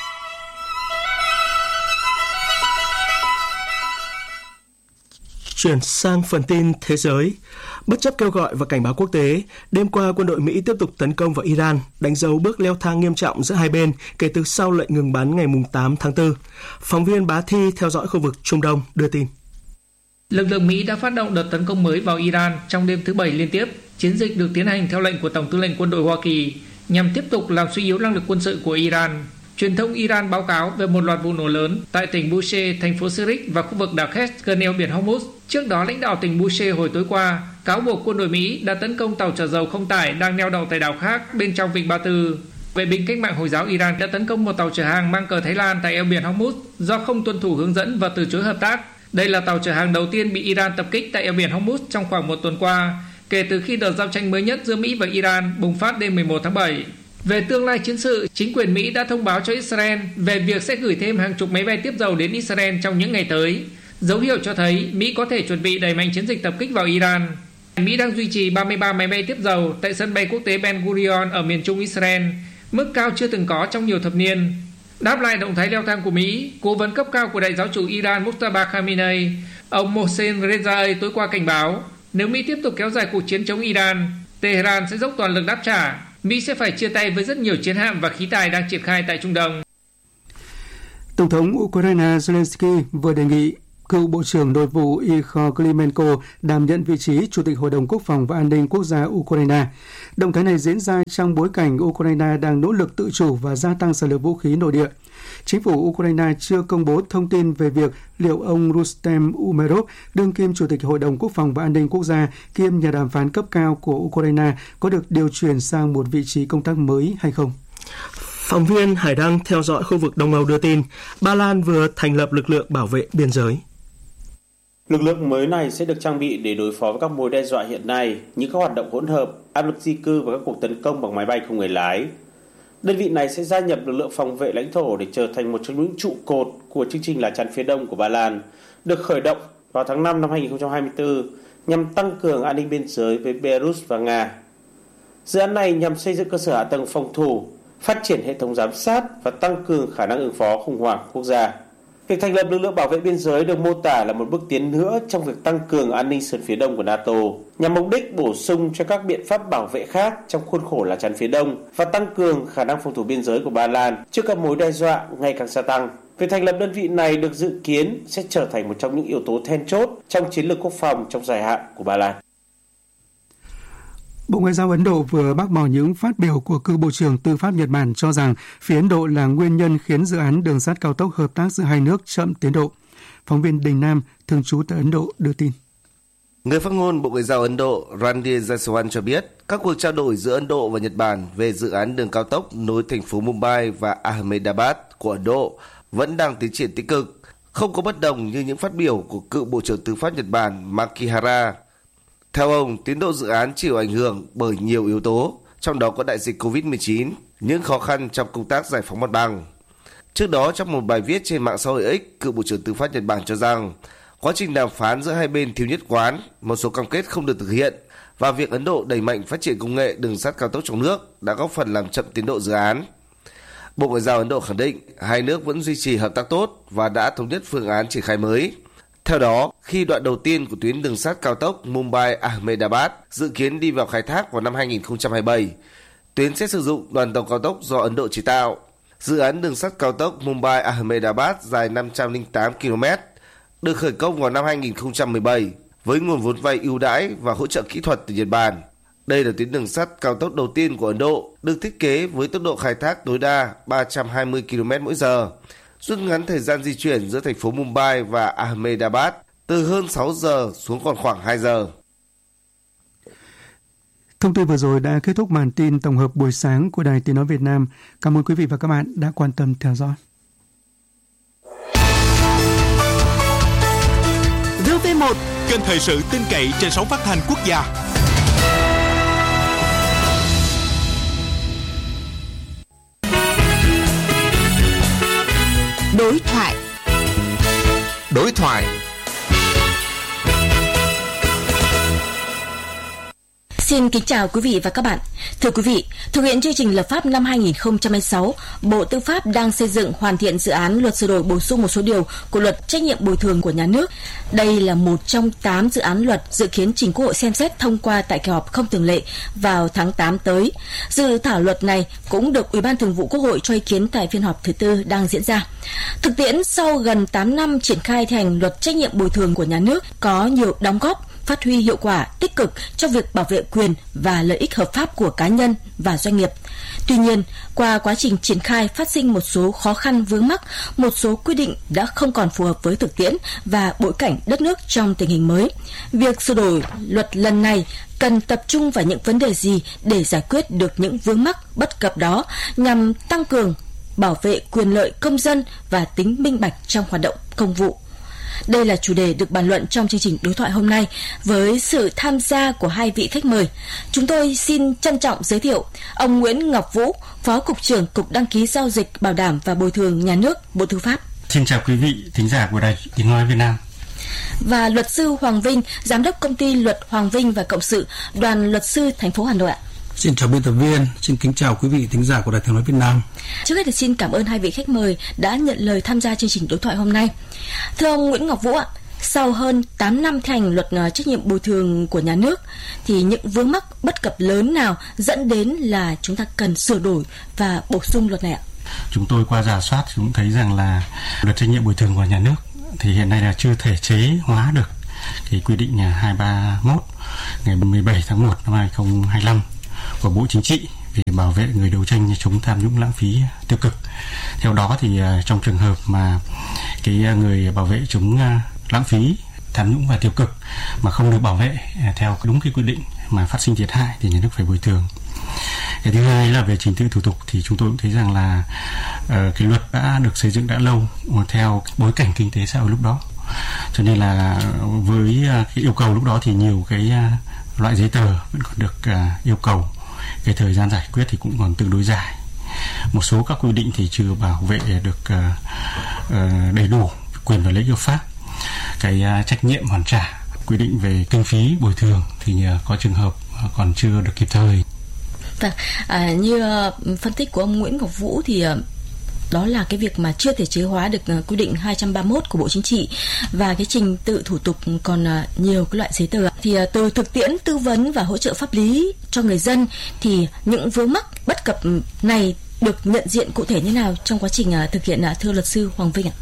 Chuyển sang phần tin thế giới. Bất chấp kêu gọi và cảnh báo quốc tế, đêm qua quân đội Mỹ tiếp tục tấn công vào Iran, đánh dấu bước leo thang nghiêm trọng giữa hai bên kể từ sau lệnh ngừng bắn ngày tám tháng tư. Phóng viên Bá Thi theo dõi khu vực Trung Đông đưa tin. Lực lượng Mỹ đã phát động đợt tấn công mới vào Iran trong đêm thứ Bảy liên tiếp. Chiến dịch được tiến hành theo lệnh của Tổng tư lệnh quân đội Hoa Kỳ nhằm tiếp tục làm suy yếu năng lực quân sự của Iran. Truyền thông Iran báo cáo về một loạt vụ nổ lớn tại tỉnh Bushehr, thành phố Sirik và khu vực đảo Kerch gần eo biển Hormuz. Trước đó, lãnh đạo tỉnh Bushehr hồi tối qua cáo buộc quân đội Mỹ đã tấn công tàu chở dầu không tải đang neo đậu tại đảo khác bên trong vịnh Ba Tư. Vệ binh cách mạng Hồi giáo Iran đã tấn công một tàu chở hàng mang cờ Thái Lan tại eo biển Hormuz do không tuân thủ hướng dẫn và từ chối hợp tác. Đây là tàu chở hàng đầu tiên bị Iran tập kích tại eo biển Hormuz trong khoảng một tuần qua, kể từ khi đợt giao tranh mới nhất giữa Mỹ và Iran bùng phát đêm mười một tháng bảy. Về tương lai chiến sự, chính quyền Mỹ đã thông báo cho Israel về việc sẽ gửi thêm hàng chục máy bay tiếp dầu đến Israel trong những ngày tới. Dấu hiệu cho thấy Mỹ có thể chuẩn bị đẩy mạnh chiến dịch tập kích vào Iran. Mỹ đang duy trì ba mươi ba máy bay tiếp dầu tại sân bay quốc tế Ben Gurion ở miền trung Israel, mức cao chưa từng có trong nhiều thập niên. Đáp lại động thái leo thang của Mỹ, cố vấn cấp cao của đại giáo chủ Iran Mojtaba Khamenei, ông Mohsen Rezaei tối qua cảnh báo nếu Mỹ tiếp tục kéo dài cuộc chiến chống Iran, Tehran sẽ dốc toàn lực đáp trả. Mỹ sẽ phải chia tay với rất nhiều chiến hạm và khí tài đang triển khai tại Trung Đông. Tổng thống Ukraine Zelensky vừa đề nghị cựu Bộ trưởng Nội vụ Igor Klimenko đảm nhận vị trí Chủ tịch Hội đồng Quốc phòng và An ninh Quốc gia Ukraine. Động thái này diễn ra trong bối cảnh Ukraine đang nỗ lực tự chủ và gia tăng sản lượng vũ khí nội địa. Chính phủ Ukraine chưa công bố thông tin về việc liệu ông Rustem Umerov, đương kim Chủ tịch Hội đồng Quốc phòng và An ninh Quốc gia kiêm nhà đàm phán cấp cao của Ukraine, có được điều chuyển sang một vị trí công tác mới hay không. Phóng viên Hải Đăng theo dõi khu vực Đông Âu đưa tin, Ba Lan vừa thành lập lực lượng bảo vệ biên giới. Lực lượng mới này sẽ được trang bị để đối phó với các mối đe dọa hiện nay như các hoạt động hỗn hợp, áp lực di cư và các cuộc tấn công bằng máy bay không người lái. Đơn vị này sẽ gia nhập lực lượng phòng vệ lãnh thổ để trở thành một trong những trụ cột của chương trình lá chắn phía đông của Ba Lan, được khởi động vào tháng năm năm hai không hai tư nhằm tăng cường an ninh biên giới với Belarus và Nga. Dự án này nhằm xây dựng cơ sở hạ tầng phòng thủ, phát triển hệ thống giám sát và tăng cường khả năng ứng phó khủng hoảng quốc gia. Việc thành lập lực lượng bảo vệ biên giới được mô tả là một bước tiến nữa trong việc tăng cường an ninh sườn phía đông của NATO, nhằm mục đích bổ sung cho các biện pháp bảo vệ khác trong khuôn khổ lá chắn phía đông và tăng cường khả năng phòng thủ biên giới của Ba Lan trước các mối đe dọa ngày càng gia tăng. Việc thành lập đơn vị này được dự kiến sẽ trở thành một trong những yếu tố then chốt trong chiến lược quốc phòng trong dài hạn của Ba Lan. Bộ Ngoại giao Ấn Độ vừa bác bỏ những phát biểu của cựu Bộ trưởng Tư pháp Nhật Bản cho rằng phía Ấn Độ là nguyên nhân khiến dự án đường sắt cao tốc hợp tác giữa hai nước chậm tiến độ. Phóng viên Đình Nam, thường trú tại Ấn Độ, đưa tin. Người phát ngôn Bộ Ngoại giao Ấn Độ Randir Jaiswal cho biết các cuộc trao đổi giữa Ấn Độ và Nhật Bản về dự án đường cao tốc nối thành phố Mumbai và Ahmedabad của Ấn Độ vẫn đang tiến triển tích cực, không có bất đồng như những phát biểu của cựu Bộ trưởng Tư pháp Nhật Bản Makihara. Theo ông, tiến độ dự án chịu ảnh hưởng bởi nhiều yếu tố, trong đó có đại dịch covid mười chín, những khó khăn trong công tác giải phóng mặt bằng. Trước đó, trong một bài viết trên mạng xã hội X, cựu Bộ trưởng Tư pháp Nhật Bản cho rằng quá trình đàm phán giữa hai bên thiếu nhất quán, một số cam kết không được thực hiện và việc Ấn Độ đẩy mạnh phát triển công nghệ đường sắt cao tốc trong nước đã góp phần làm chậm tiến độ dự án. Bộ Ngoại giao Ấn Độ khẳng định hai nước vẫn duy trì hợp tác tốt và đã thống nhất phương án triển khai mới. Theo đó, khi đoạn đầu tiên của tuyến đường sắt cao tốc Mumbai-Ahmedabad dự kiến đi vào khai thác vào năm hai không hai bảy, tuyến sẽ sử dụng đoàn tàu cao tốc do Ấn Độ chế tạo. Dự án đường sắt cao tốc Mumbai-Ahmedabad dài năm trăm lẻ tám ki lô mét, được khởi công vào năm hai không một bảy với nguồn vốn vay ưu đãi và hỗ trợ kỹ thuật từ Nhật Bản. Đây là tuyến đường sắt cao tốc đầu tiên của Ấn Độ, được thiết kế với tốc độ khai thác tối đa ba trăm hai mươi ki lô mét mỗi giờ, rút ngắn thời gian di chuyển giữa thành phố Mumbai và Ahmedabad từ hơn sáu giờ xuống còn khoảng hai giờ. Thông tin vừa rồi đã kết thúc bản tin tổng hợp buổi sáng của Đài Tiếng nói Việt Nam. Cảm ơn quý vị và các bạn đã quan tâm theo dõi. vê tê một, kênh thời sự tin cậy trên sóng phát thanh quốc gia. Đối thoại. Đối thoại. Xin kính chào quý vị và các bạn. Thưa quý vị, thực hiện chương trình lập pháp năm hai không hai sáu, Bộ Tư pháp đang xây dựng hoàn thiện dự án luật sửa đổi bổ sung một số điều của luật trách nhiệm bồi thường của nhà nước. Đây là một trong tám dự án luật dự kiến trình Quốc hội xem xét thông qua tại kỳ họp không thường lệ vào tháng tám tới. Dự thảo luật này cũng được Ủy ban Thường vụ Quốc hội cho ý kiến tại phiên họp thứ tư đang diễn ra. Thực tiễn sau gần tám năm triển khai thi hành luật trách nhiệm bồi thường của nhà nước có nhiều đóng góp phát huy hiệu quả tích cực trong việc bảo vệ quyền và lợi ích hợp pháp của cá nhân và doanh nghiệp. Tuy nhiên, qua quá trình triển khai phát sinh một số khó khăn vướng mắc, một số quy định đã không còn phù hợp với thực tiễn và bối cảnh đất nước trong tình hình mới. Việc sửa đổi luật lần này cần tập trung vào những vấn đề gì để giải quyết được những vướng mắc bất cập đó nhằm tăng cường bảo vệ quyền lợi công dân và tính minh bạch trong hoạt động công vụ. Đây là chủ đề được bàn luận trong chương trình đối thoại hôm nay với sự tham gia của hai vị khách mời. Chúng tôi xin trân trọng giới thiệu ông Nguyễn Ngọc Vũ, Phó Cục trưởng Cục Đăng ký Giao dịch Bảo đảm và Bồi thường Nhà nước, Bộ Tư pháp. Xin chào quý vị thính giả của Đài Tiếng nói Việt Nam. Và luật sư Hoàng Vinh, Giám đốc Công ty Luật Hoàng Vinh và Cộng sự, Đoàn Luật sư thành phố Hà Nội ạ. Xin chào biên tập viên, xin kính chào quý vị thính giả của Đài Tiếng nói Việt Nam. Trước hết thì xin cảm ơn hai vị khách mời đã nhận lời tham gia chương trình đối thoại hôm nay. Thưa ông Nguyễn Ngọc Vũ ạ, sau hơn tám năm thi hành luật trách nhiệm bồi thường của nhà nước thì những vướng mắc bất cập lớn nào dẫn đến là chúng ta cần sửa đổi và bổ sung luật này ạ? Chúng tôi qua rà soát cũng thấy rằng là luật trách nhiệm bồi thường của nhà nước thì hiện nay là chưa thể chế hóa được cái quy định hai ba mốt ngày mười bảy tháng một năm hai không hai lăm của Bộ Chính trị về bảo vệ người đấu tranh chống tham nhũng lãng phí tiêu cực. Theo đó thì trong trường hợp mà cái người bảo vệ chống lãng phí tham nhũng và tiêu cực mà không được bảo vệ theo đúng cái quy định mà phát sinh thiệt hại thì nhà nước phải bồi thường. Cái thứ hai là về trình tự thủ tục thì chúng tôi cũng thấy rằng là uh, cái luật đã được xây dựng đã lâu theo bối cảnh kinh tế xã hội lúc đó, cho nên là với uh, cái yêu cầu lúc đó thì nhiều cái uh, loại giấy tờ vẫn còn được uh, yêu cầu, cái thời gian giải quyết thì cũng còn tương đối dài, một số các quy định thì chưa bảo vệ được uh, uh, đầy đủ quyền và lợi ích hợp pháp, cái uh, trách nhiệm hoàn trả, quy định về kinh phí bồi thường thì uh, có trường hợp uh, còn chưa được kịp thời. Vâng, à, như uh, phân tích của ông Nguyễn Ngọc Vũ thì uh, đó là cái việc mà chưa thể chế hóa được uh, quy định hai ba mốt của Bộ Chính trị và cái trình tự thủ tục còn uh, nhiều cái loại giấy tờ. Thì uh, từ thực tiễn tư vấn và hỗ trợ pháp lý cho người dân thì những vướng mắc bất cập này được nhận diện cụ thể như nào trong quá trình uh, thực hiện, uh, thưa luật sư Hoàng Vinh ạ?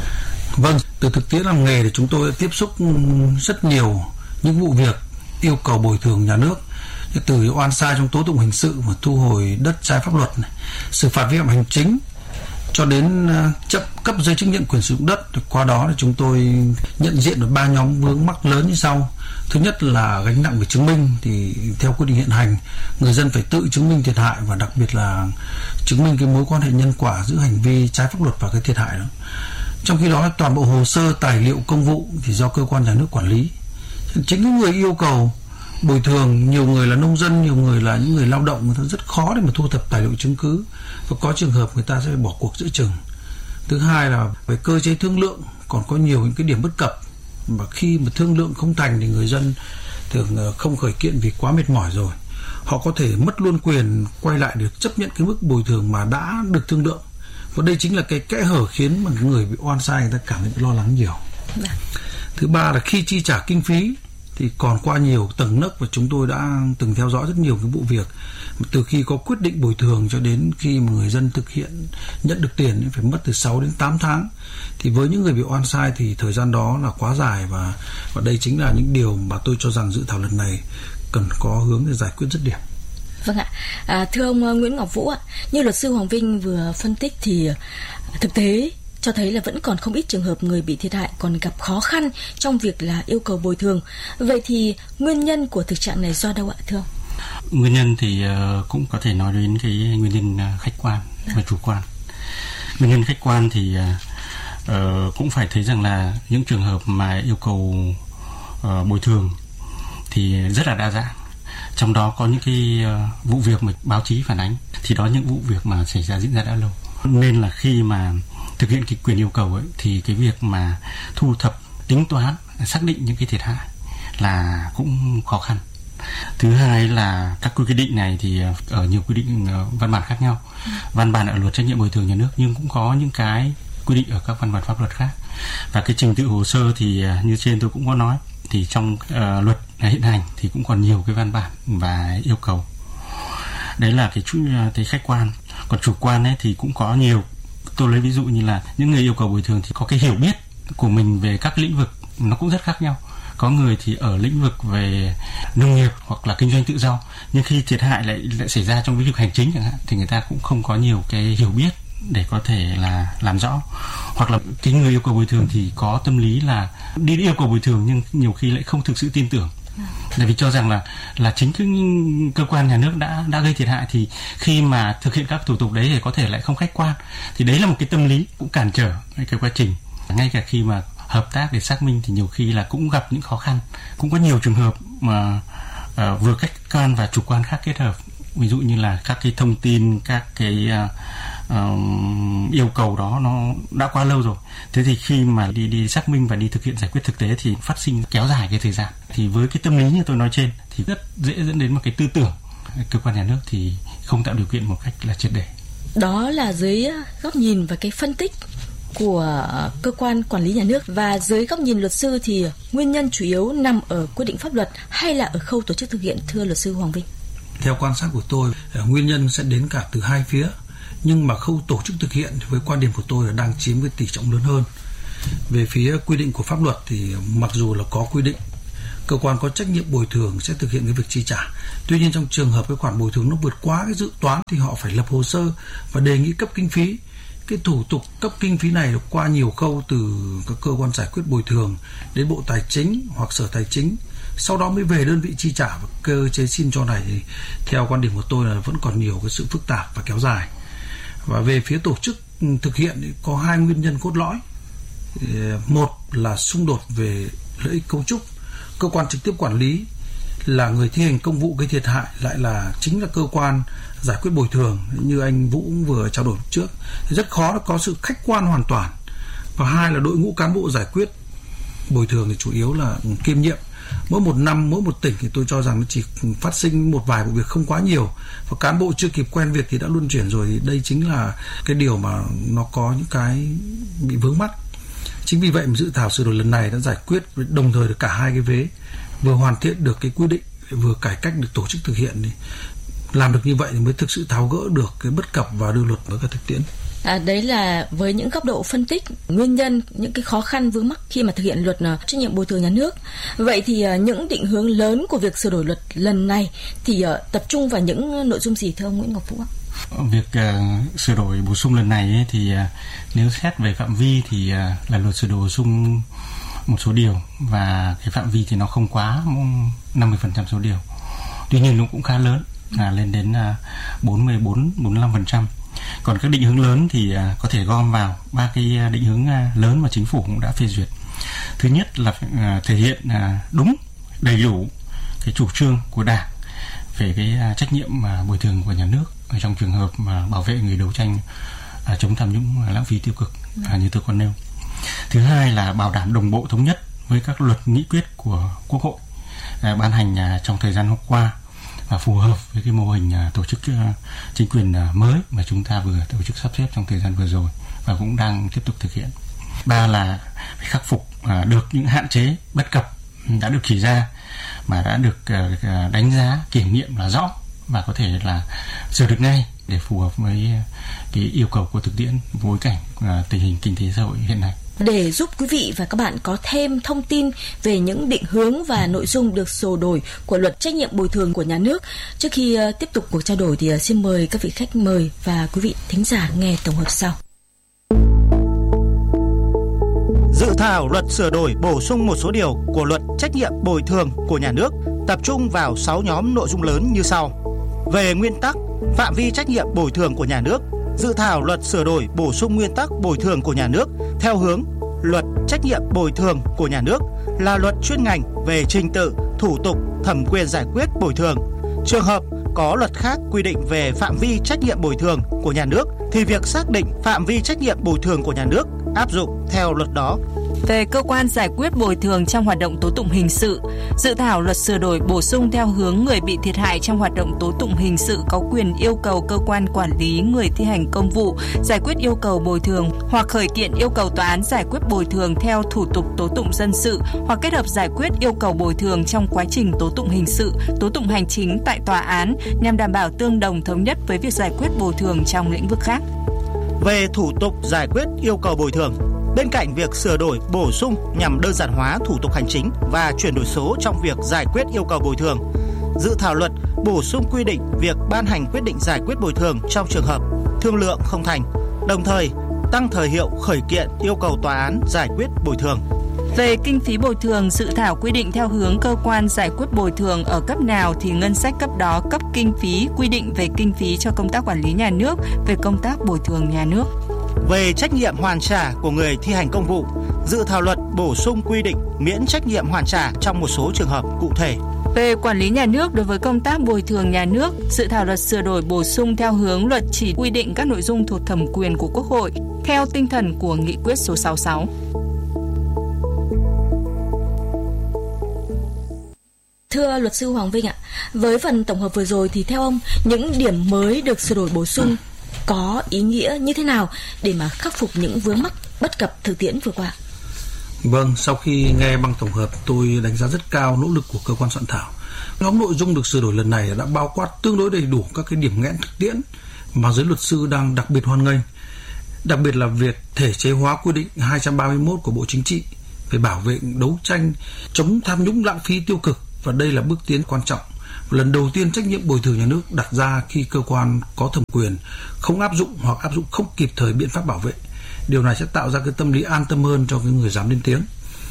Vâng, từ thực tiễn làm nghề thì chúng tôi đã tiếp xúc rất nhiều những vụ việc yêu cầu bồi thường nhà nước, từ oan sai trong tố tụng hình sự và thu hồi đất trái pháp luật này, xử phạt vi phạm hành chính cho đến uh, chấp cấp giấy chứng nhận quyền sử dụng đất. Qua đó thì chúng tôi nhận diện được ba nhóm vướng mắc lớn như sau. Thứ nhất là gánh nặng về chứng minh, thì theo quy định hiện hành người dân phải tự chứng minh thiệt hại và đặc biệt là chứng minh cái mối quan hệ nhân quả giữa hành vi trái pháp luật và cái thiệt hại đó. Trong khi đó toàn bộ hồ sơ tài liệu công vụ thì do cơ quan nhà nước quản lý. Chính những người yêu cầu bồi thường, nhiều người là nông dân, nhiều người là những người lao động, người ta rất khó để mà thu thập tài liệu chứng cứ và có trường hợp người ta sẽ bỏ cuộc giữa chừng. Thứ hai là về cơ chế thương lượng còn có nhiều những cái điểm bất cập, mà khi mà thương lượng không thành thì người dân thường không khởi kiện vì quá mệt mỏi rồi, họ có thể mất luôn quyền quay lại để chấp nhận cái mức bồi thường mà đã được thương lượng. Và đây chính là cái kẽ hở khiến mà người bị oan sai người ta cảm thấy lo lắng nhiều. Thứ ba là khi chi trả kinh phí thì còn qua nhiều tầng nấc, và chúng tôi đã từng theo dõi rất nhiều cái vụ việc từ khi có quyết định bồi thường cho đến khi mà người dân thực hiện nhận được tiền phải mất từ sáu đến tám tháng. Thì với những người bị oan sai thì thời gian đó là quá dài, và và đây chính là những điều mà tôi cho rằng dự thảo lần này cần có hướng để giải quyết dứt điểm. Vâng ạ, à, thưa ông Nguyễn Ngọc Vũ ạ, như luật sư Hoàng Vinh vừa phân tích thì thực tế cho thấy là vẫn còn không ít trường hợp người bị thiệt hại còn gặp khó khăn trong việc là yêu cầu bồi thường. Vậy thì nguyên nhân của thực trạng này do đâu ạ thưa ông? Nguyên nhân thì uh, cũng có thể nói đến cái nguyên nhân uh, khách quan và chủ quan. Nguyên nhân khách quan thì uh, uh, cũng phải thấy rằng là những trường hợp mà yêu cầu uh, bồi thường thì rất là đa dạng. Trong đó có những cái uh, vụ việc mà báo chí phản ánh thì đó những vụ việc mà xảy ra diễn ra đã lâu. Nên là khi mà thực hiện cái quyền yêu cầu ấy, thì cái việc mà thu thập, tính toán, xác định những cái thiệt hại là cũng khó khăn. Thứ hai là các quy định này thì ở nhiều quy định văn bản khác nhau. Văn bản ở luật trách nhiệm bồi thường nhà nước nhưng cũng có những cái quy định ở các văn bản pháp luật khác. Và cái trình tự hồ sơ thì như trên tôi cũng có nói, thì trong uh, luật hiện hành thì cũng còn nhiều cái văn bản và yêu cầu. Đấy là cái chút cái khách quan. Còn chủ quan ấy thì cũng có nhiều. Tôi lấy ví dụ như là những người yêu cầu bồi thường thì có cái hiểu biết của mình về các lĩnh vực nó cũng rất khác nhau. Có người thì ở lĩnh vực về nông nghiệp hoặc là kinh doanh tự do, nhưng khi thiệt hại lại lại xảy ra trong lĩnh vực hành chính chẳng hạn thì người ta cũng không có nhiều cái hiểu biết để có thể là làm rõ. Hoặc là cái người yêu cầu bồi thường thì có tâm lý là đi yêu cầu bồi thường nhưng nhiều khi lại không thực sự tin tưởng, là vì cho rằng là là chính cái cơ quan nhà nước đã đã gây thiệt hại, thì khi mà thực hiện các thủ tục đấy thì có thể lại không khách quan. Thì đấy là một cái tâm lý cũng cản trở cái quá trình. Ngay cả khi mà hợp tác để xác minh thì nhiều khi là cũng gặp những khó khăn. Cũng có nhiều trường hợp mà uh, vừa khách quan và chủ quan khác kết hợp. Ví dụ như là các cái thông tin, các cái uh, uh, yêu cầu đó nó đã quá lâu rồi. Thế thì khi mà đi đi xác minh và đi thực hiện giải quyết thực tế thì phát sinh kéo dài cái thời gian. Thì với cái tâm lý như tôi nói trên thì rất dễ dẫn đến một cái tư tưởng cơ quan nhà nước thì không tạo điều kiện một cách là triệt để. Đó là dưới góc nhìn và cái phân tích của cơ quan quản lý nhà nước, và dưới góc nhìn luật sư thì nguyên nhân chủ yếu nằm ở quyết định pháp luật hay là ở khâu tổ chức thực hiện, thưa luật sư Hoàng Vinh? Theo quan sát của tôi, nguyên nhân sẽ đến cả từ hai phía, nhưng mà khâu tổ chức thực hiện với quan điểm của tôi là đang chiếm cái tỷ trọng lớn hơn. Về phía quy định của pháp luật thì mặc dù là có quy định cơ quan có trách nhiệm bồi thường sẽ thực hiện cái việc chi trả, tuy nhiên trong trường hợp cái khoản bồi thường nó vượt quá cái dự toán thì họ phải lập hồ sơ và đề nghị cấp kinh phí. Cái thủ tục cấp kinh phí này qua nhiều khâu, từ các cơ quan giải quyết bồi thường đến Bộ Tài chính hoặc Sở Tài chính, sau đó mới về đơn vị chi trả. Và cơ chế xin cho này thì theo quan điểm của tôi là vẫn còn nhiều cái sự phức tạp và kéo dài. Và về phía tổ chức thực hiện thì có hai nguyên nhân cốt lõi. Một là xung đột về lợi ích cấu trúc, cơ quan trực tiếp quản lý là người thi hành công vụ gây thiệt hại lại là chính là cơ quan giải quyết bồi thường, như anh Vũ vừa trao đổi trước, thì rất khó có sự khách quan hoàn toàn. Và hai là đội ngũ cán bộ giải quyết bồi thường thì chủ yếu là kiêm nhiệm. Mỗi một năm, mỗi một tỉnh thì tôi cho rằng nó chỉ phát sinh một vài vụ việc không quá nhiều, và cán bộ chưa kịp quen việc thì đã luân chuyển rồi. Đây chính là cái điều mà nó có những cái bị vướng mắc. Chính vì vậy mà dự thảo sửa đổi lần này đã giải quyết đồng thời được cả hai cái vế, vừa hoàn thiện được cái quy định, vừa cải cách được tổ chức thực hiện. Thì làm được như vậy thì mới thực sự tháo gỡ được cái bất cập và đưa luật vào các thực tiễn. À, đấy là với những góc độ phân tích nguyên nhân, những cái khó khăn vướng mắc khi mà thực hiện luật uh, trách nhiệm bồi thường nhà nước. Vậy thì uh, những định hướng lớn của việc sửa đổi luật lần này thì uh, tập trung vào những nội dung gì, thưa ông Nguyễn Ngọc Vũ ạ? Việc uh, sửa đổi bổ sung lần này ấy, thì uh, nếu xét về phạm vi thì uh, là luật sửa đổi bổ sung một số điều, và cái phạm vi thì nó không quá năm mươi phần trăm số điều. Tuy nhiên nó cũng khá lớn, là lên đến uh, bốn mươi bốn đến bốn mươi lăm phần trăm. Còn các định hướng lớn thì uh, có thể gom vào ba cái định hướng uh, lớn mà chính phủ cũng đã phê duyệt. Thứ nhất là uh, thể hiện uh, đúng, đầy đủ cái chủ trương của Đảng về cái uh, trách nhiệm uh, bồi thường của nhà nước ở trong trường hợp mà bảo vệ người đấu tranh uh, chống tham nhũng, uh, lãng phí tiêu cực uh, như tôi còn nêu. Thứ hai là bảo đảm đồng bộ thống nhất với các luật nghị quyết của Quốc hội uh, ban hành uh, trong thời gian hôm qua, và phù hợp với cái mô hình uh, tổ chức uh, chính quyền uh, mới mà chúng ta vừa tổ chức sắp xếp trong thời gian vừa rồi và cũng đang tiếp tục thực hiện. Ba là phải khắc phục uh, được những hạn chế bất cập đã được chỉ ra mà đã được uh, đánh giá kiểm nghiệm là rõ và có thể là sửa được ngay để phù hợp với cái yêu cầu của thực tiễn, bối cảnh uh, tình hình kinh tế xã hội hiện nay. Để giúp quý vị và các bạn có thêm thông tin về những định hướng và nội dung được sửa đổi của luật trách nhiệm bồi thường của nhà nước, trước khi uh, tiếp tục cuộc trao đổi thì uh, xin mời các vị khách mời và quý vị thính giả nghe tổng hợp sau. Dự thảo luật sửa đổi bổ sung một số điều của luật trách nhiệm bồi thường của nhà nước tập trung vào sáu nhóm nội dung lớn như sau. Về nguyên tắc, phạm vi trách nhiệm bồi thường của nhà nước, dự thảo luật sửa đổi bổ sung nguyên tắc bồi thường của nhà nước theo hướng luật trách nhiệm bồi thường của nhà nước là luật chuyên ngành về trình tự, thủ tục, thẩm quyền giải quyết bồi thường. Trường hợp có luật khác quy định về phạm vi trách nhiệm bồi thường của nhà nước thì việc xác định phạm vi trách nhiệm bồi thường của nhà nước áp dụng theo luật đó. Về cơ quan giải quyết bồi thường trong hoạt động tố tụng hình sự, dự thảo luật sửa đổi bổ sung theo hướng người bị thiệt hại trong hoạt động tố tụng hình sự có quyền yêu cầu cơ quan quản lý, người thi hành công vụ giải quyết yêu cầu bồi thường hoặc khởi kiện yêu cầu tòa án giải quyết bồi thường theo thủ tục tố tụng dân sự hoặc kết hợp giải quyết yêu cầu bồi thường trong quá trình tố tụng hình sự, tố tụng hành chính tại tòa án nhằm đảm bảo tương đồng thống nhất với việc giải quyết bồi thường trong lĩnh vực khác. Về thủ tục giải quyết yêu cầu bồi thường, bên cạnh việc sửa đổi bổ sung nhằm đơn giản hóa thủ tục hành chính và chuyển đổi số trong việc giải quyết yêu cầu bồi thường, dự thảo luật bổ sung quy định việc ban hành quyết định giải quyết bồi thường trong trường hợp thương lượng không thành, đồng thời tăng thời hiệu khởi kiện yêu cầu tòa án giải quyết bồi thường. Về kinh phí bồi thường, dự thảo quy định theo hướng cơ quan giải quyết bồi thường ở cấp nào thì ngân sách cấp đó cấp kinh phí, quy định về kinh phí cho công tác quản lý nhà nước, về công tác bồi thường nhà nước. Về trách nhiệm hoàn trả của người thi hành công vụ, dự thảo luật bổ sung quy định miễn trách nhiệm hoàn trả trong một số trường hợp cụ thể. Về quản lý nhà nước đối với công tác bồi thường nhà nước, dự thảo luật sửa đổi bổ sung theo hướng luật chỉ quy định các nội dung thuộc thẩm quyền của Quốc hội theo tinh thần của Nghị quyết số sáu mươi sáu. Thưa luật sư Hoàng Vinh ạ, với phần tổng hợp vừa rồi thì theo ông, những điểm mới được sửa đổi bổ sung có ý nghĩa như thế nào để mà khắc phục những vướng mắc bất cập thực tiễn vừa qua? Vâng, sau khi nghe băng tổng hợp, tôi đánh giá rất cao nỗ lực của cơ quan soạn thảo. Nhóm nội dung được sửa đổi lần này đã bao quát tương đối đầy đủ các cái điểm nghẽn thực tiễn mà giới luật sư đang đặc biệt hoan nghênh. Đặc biệt là việc thể chế hóa quy định hai trăm ba mươi mốt của Bộ Chính trị về bảo vệ đấu tranh chống tham nhũng lãng phí tiêu cực, và đây là bước tiến quan trọng. Lần đầu tiên trách nhiệm bồi thường nhà nước đặt ra khi cơ quan có thẩm quyền không áp dụng hoặc áp dụng không kịp thời biện pháp bảo vệ. Điều này sẽ tạo ra cái tâm lý an tâm hơn cho cái người dám lên tiếng.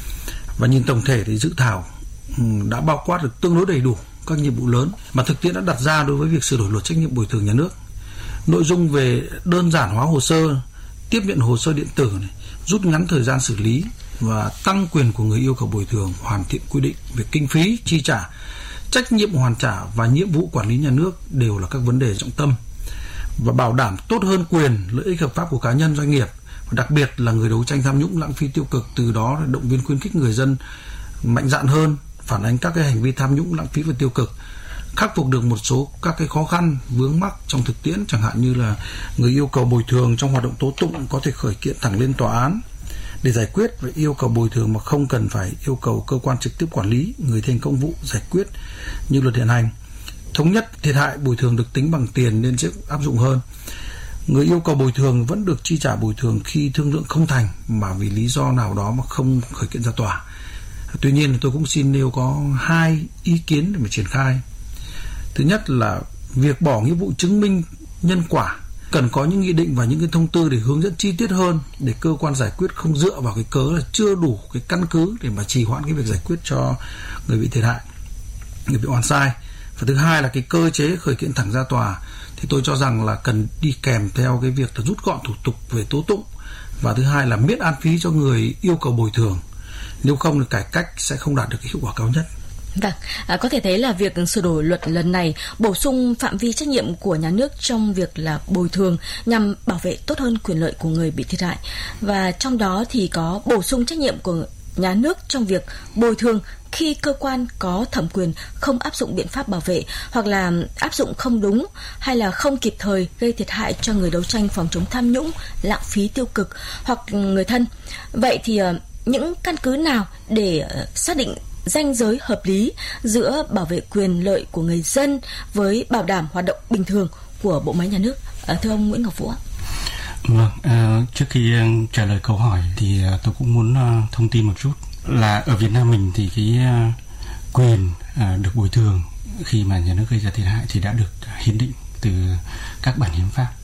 Và nhìn tổng thể thì dự thảo đã bao quát được tương đối đầy đủ các nhiệm vụ lớn mà thực tiễn đã đặt ra đối với việc sửa đổi luật trách nhiệm bồi thường nhà nước. Nội dung về đơn giản hóa hồ sơ, tiếp nhận hồ sơ điện tử này, rút ngắn thời gian xử lý và tăng quyền của người yêu cầu bồi thường, hoàn thiện quy định về kinh phí chi trả, trách nhiệm hoàn trả và nhiệm vụ quản lý nhà nước đều là các vấn đề trọng tâm, và bảo đảm tốt hơn quyền lợi ích hợp pháp của cá nhân doanh nghiệp, và đặc biệt là người đấu tranh tham nhũng lãng phí tiêu cực, từ đó là động viên khuyến khích người dân mạnh dạn hơn, phản ánh các cái hành vi tham nhũng lãng phí và tiêu cực, khắc phục được một số các cái khó khăn vướng mắc trong thực tiễn, chẳng hạn như là người yêu cầu bồi thường trong hoạt động tố tụng có thể khởi kiện thẳng lên tòa án để giải quyết và yêu cầu bồi thường mà không cần phải yêu cầu cơ quan trực tiếp quản lý, người thi hành công vụ giải quyết như luật hiện hành. Thống nhất thiệt hại bồi thường được tính bằng tiền nên sẽ áp dụng hơn. Người yêu cầu bồi thường vẫn được chi trả bồi thường khi thương lượng không thành mà vì lý do nào đó mà không khởi kiện ra tòa. Tuy nhiên tôi cũng xin nêu có hai ý kiến để mà triển khai. Thứ nhất là việc bỏ nghĩa vụ chứng minh nhân quả, cần có những nghị định và những cái thông tư để hướng dẫn chi tiết hơn, để cơ quan giải quyết không dựa vào cái cớ là chưa đủ cái căn cứ để mà trì hoãn cái việc giải quyết cho người bị thiệt hại, người bị oan sai. Và thứ hai là cái cơ chế khởi kiện thẳng ra tòa thì tôi cho rằng là cần đi kèm theo cái việc là rút gọn thủ tục về tố tụng, và thứ hai là miễn án phí cho người yêu cầu bồi thường. Nếu không thì cải cách sẽ không đạt được cái hiệu quả cao nhất. Vâng, à, có thể thấy là việc sửa đổi luật lần này bổ sung phạm vi trách nhiệm của nhà nước trong việc là bồi thường nhằm bảo vệ tốt hơn quyền lợi của người bị thiệt hại, và trong đó thì có bổ sung trách nhiệm của nhà nước trong việc bồi thường khi cơ quan có thẩm quyền không áp dụng biện pháp bảo vệ, hoặc là áp dụng không đúng hay là không kịp thời gây thiệt hại cho người đấu tranh phòng chống tham nhũng, lãng phí tiêu cực hoặc người thân. Vậy thì những căn cứ nào để xác định ranh giới hợp lý giữa bảo vệ quyền lợi của người dân với bảo đảm hoạt động bình thường của bộ máy nhà nước? À, thưa ông Nguyễn Ngọc Vũ ạ. Vâng, à, trước khi uh, trả lời câu hỏi thì uh, tôi cũng muốn uh, thông tin một chút là ở Việt Nam mình thì cái uh, quyền uh, được bồi thường khi mà nhà nước gây ra thiệt hại thì đã được hiến định từ các bản hiến pháp,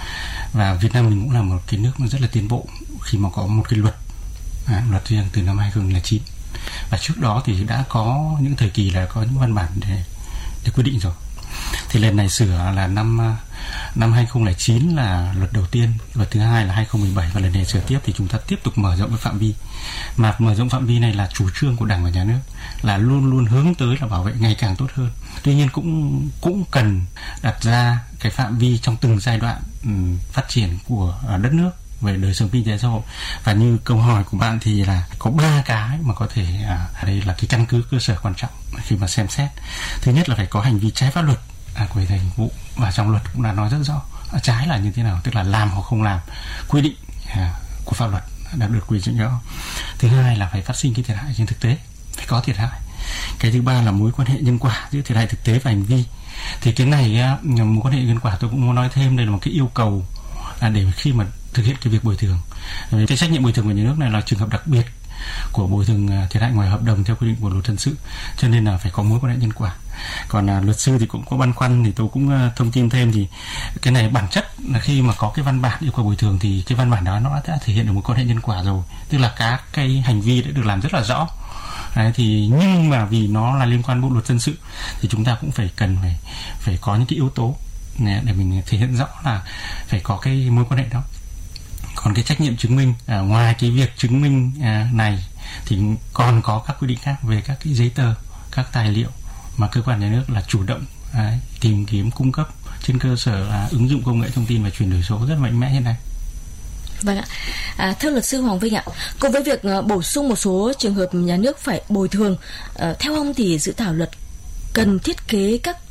và Việt Nam mình cũng là một cái nước mà rất là tiến bộ khi mà có một cái luật à, luật riêng từ năm hai không không chín, và trước đó thì đã có những thời kỳ là có những văn bản để để quy định rồi. Thì lần này sửa là năm năm hai không không chín là luật đầu tiên, luật thứ hai là hai không một bảy, và lần này sửa tiếp thì chúng ta tiếp tục mở rộng cái phạm vi. Mà mở rộng phạm vi này là chủ trương của Đảng và Nhà nước, là luôn luôn hướng tới là bảo vệ ngày càng tốt hơn. Tuy nhiên cũng cũng cần đặt ra cái phạm vi trong từng giai đoạn um, phát triển của uh, đất nước về đời sống kinh tế xã hội. Và như câu hỏi của bạn thì là có ba cái mà có thể à, đây là cái căn cứ cơ sở quan trọng khi mà xem xét. Thứ nhất là phải có hành vi trái pháp luật à, của thành vụ, và trong luật cũng đã nói rất rõ à, trái là như thế nào, tức là làm hoặc không làm, quy định à, của pháp luật đã được quy định rõ. Thứ hai là phải phát sinh cái thiệt hại trên thực tế, phải có thiệt hại. Cái thứ ba là mối quan hệ nhân quả giữa thiệt hại thực tế và hành vi. Thì cái này á, mối quan hệ nhân quả tôi cũng muốn nói thêm, đây là một cái yêu cầu à, để khi mà thực hiện cái việc bồi thường. Cái trách nhiệm bồi thường của nhà nước này là trường hợp đặc biệt của bồi thường thiệt hại ngoài hợp đồng theo quy định của luật dân sự, cho nên là phải có mối quan hệ nhân quả. Còn à, luật sư thì cũng có băn khoăn, thì tôi cũng uh, thông tin thêm thì cái này bản chất là khi mà có cái văn bản yêu cầu bồi thường thì cái văn bản đó nó đã thể hiện được một quan hệ nhân quả rồi, tức là các cái hành vi đã được làm rất là rõ. Đấy, thì nhưng mà vì nó là liên quan bộ luật dân sự thì chúng ta cũng phải cần phải phải có những cái yếu tố để mình thể hiện rõ là phải có cái mối quan hệ đó. Còn cái trách nhiệm chứng minh à, ngoài cái việc chứng minh à, này thì còn có các quy định khác về các cái giấy tờ, các tài liệu mà cơ quan nhà nước là chủ động à, tìm kiếm cung cấp trên cơ sở à, ứng dụng công nghệ thông tin và chuyển đổi số rất mạnh mẽ như này. Vâng ạ. À, thưa luật sư Hoàng Vinh ạ, cùng với việc uh, bổ sung một số trường hợp nhà nước phải bồi thường, uh, theo ông thì dự thảo luật cần thiết kế các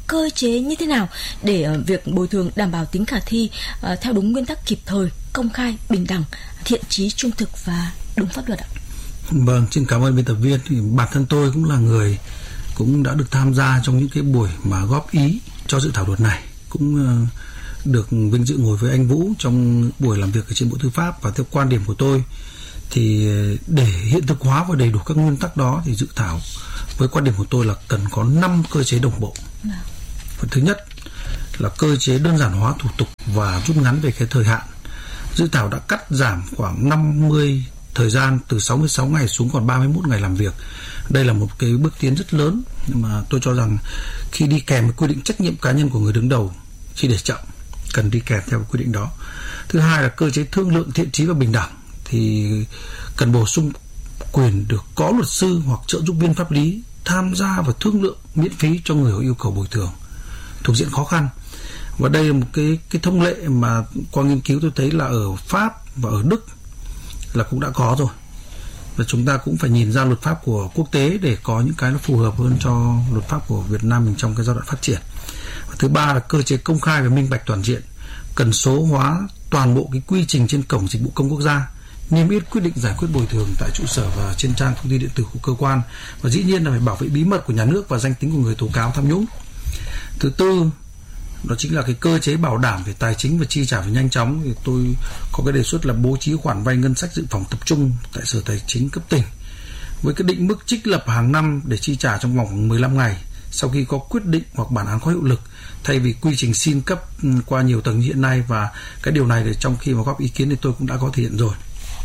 cơ chế như thế nào để uh, việc bồi thường đảm bảo tính khả thi uh, theo đúng nguyên tắc kịp thời, công khai, bình đẳng, thiện chí, trung thực và đúng pháp luật ạ? Vâng, xin cảm ơn biên tập viên. Thì bản thân tôi cũng là người cũng đã được tham gia trong những cái buổi mà góp ý cho dự thảo luật này, cũng uh, được vinh dự ngồi với anh Vũ trong buổi làm việc ở trên Bộ Tư pháp. Và theo quan điểm của tôi thì để hiện thực hóa và đầy đủ các nguyên tắc đó thì dự thảo với quan điểm của tôi là cần có năm cơ chế đồng bộ. Và thứ nhất là cơ chế đơn giản hóa thủ tục và rút ngắn về cái thời hạn. Dự thảo đã cắt giảm khoảng năm mươi thời gian từ sáu mươi sáu ngày xuống còn ba mươi mốt ngày làm việc. Đây là một cái bước tiến rất lớn, nhưng mà tôi cho rằng khi đi kèm với quy định trách nhiệm cá nhân của người đứng đầu khi để chậm, cần đi kèm theo quy định đó. Thứ hai là cơ chế thương lượng thiện chí và bình đẳng, thì cần bổ sung quyền được có luật sư hoặc trợ giúp viên pháp lý tham gia và thương lượng miễn phí cho người có yêu cầu bồi thường thuộc diện khó khăn. Và đây là một cái cái thông lệ mà qua nghiên cứu tôi thấy là ở Pháp và ở Đức là cũng đã có rồi, và chúng ta cũng phải nhìn ra luật pháp của quốc tế để có những cái nó phù hợp hơn cho luật pháp của Việt Nam mình trong cái giai đoạn phát triển. Và thứ ba là cơ chế công khai và minh bạch toàn diện, cần số hóa toàn bộ cái quy trình trên cổng dịch vụ công quốc gia, niêm yết quyết định giải quyết bồi thường tại trụ sở và trên trang thông tin điện tử của cơ quan, và dĩ nhiên là phải bảo vệ bí mật của nhà nước và danh tính của người tố cáo tham nhũng. Thứ tư đó chính là cái cơ chế bảo đảm về tài chính và chi trả phải nhanh chóng. Thì tôi có cái đề xuất là bố trí khoản vay ngân sách dự phòng tập trung tại Sở Tài chính cấp tỉnh với cái định mức trích lập hàng năm để chi trả trong vòng mười lăm ngày sau khi có quyết định hoặc bản án có hiệu lực, thay vì quy trình xin cấp qua nhiều tầng như hiện nay. Và cái điều này thì trong khi mà góp ý kiến thì tôi cũng đã có thể hiện rồi.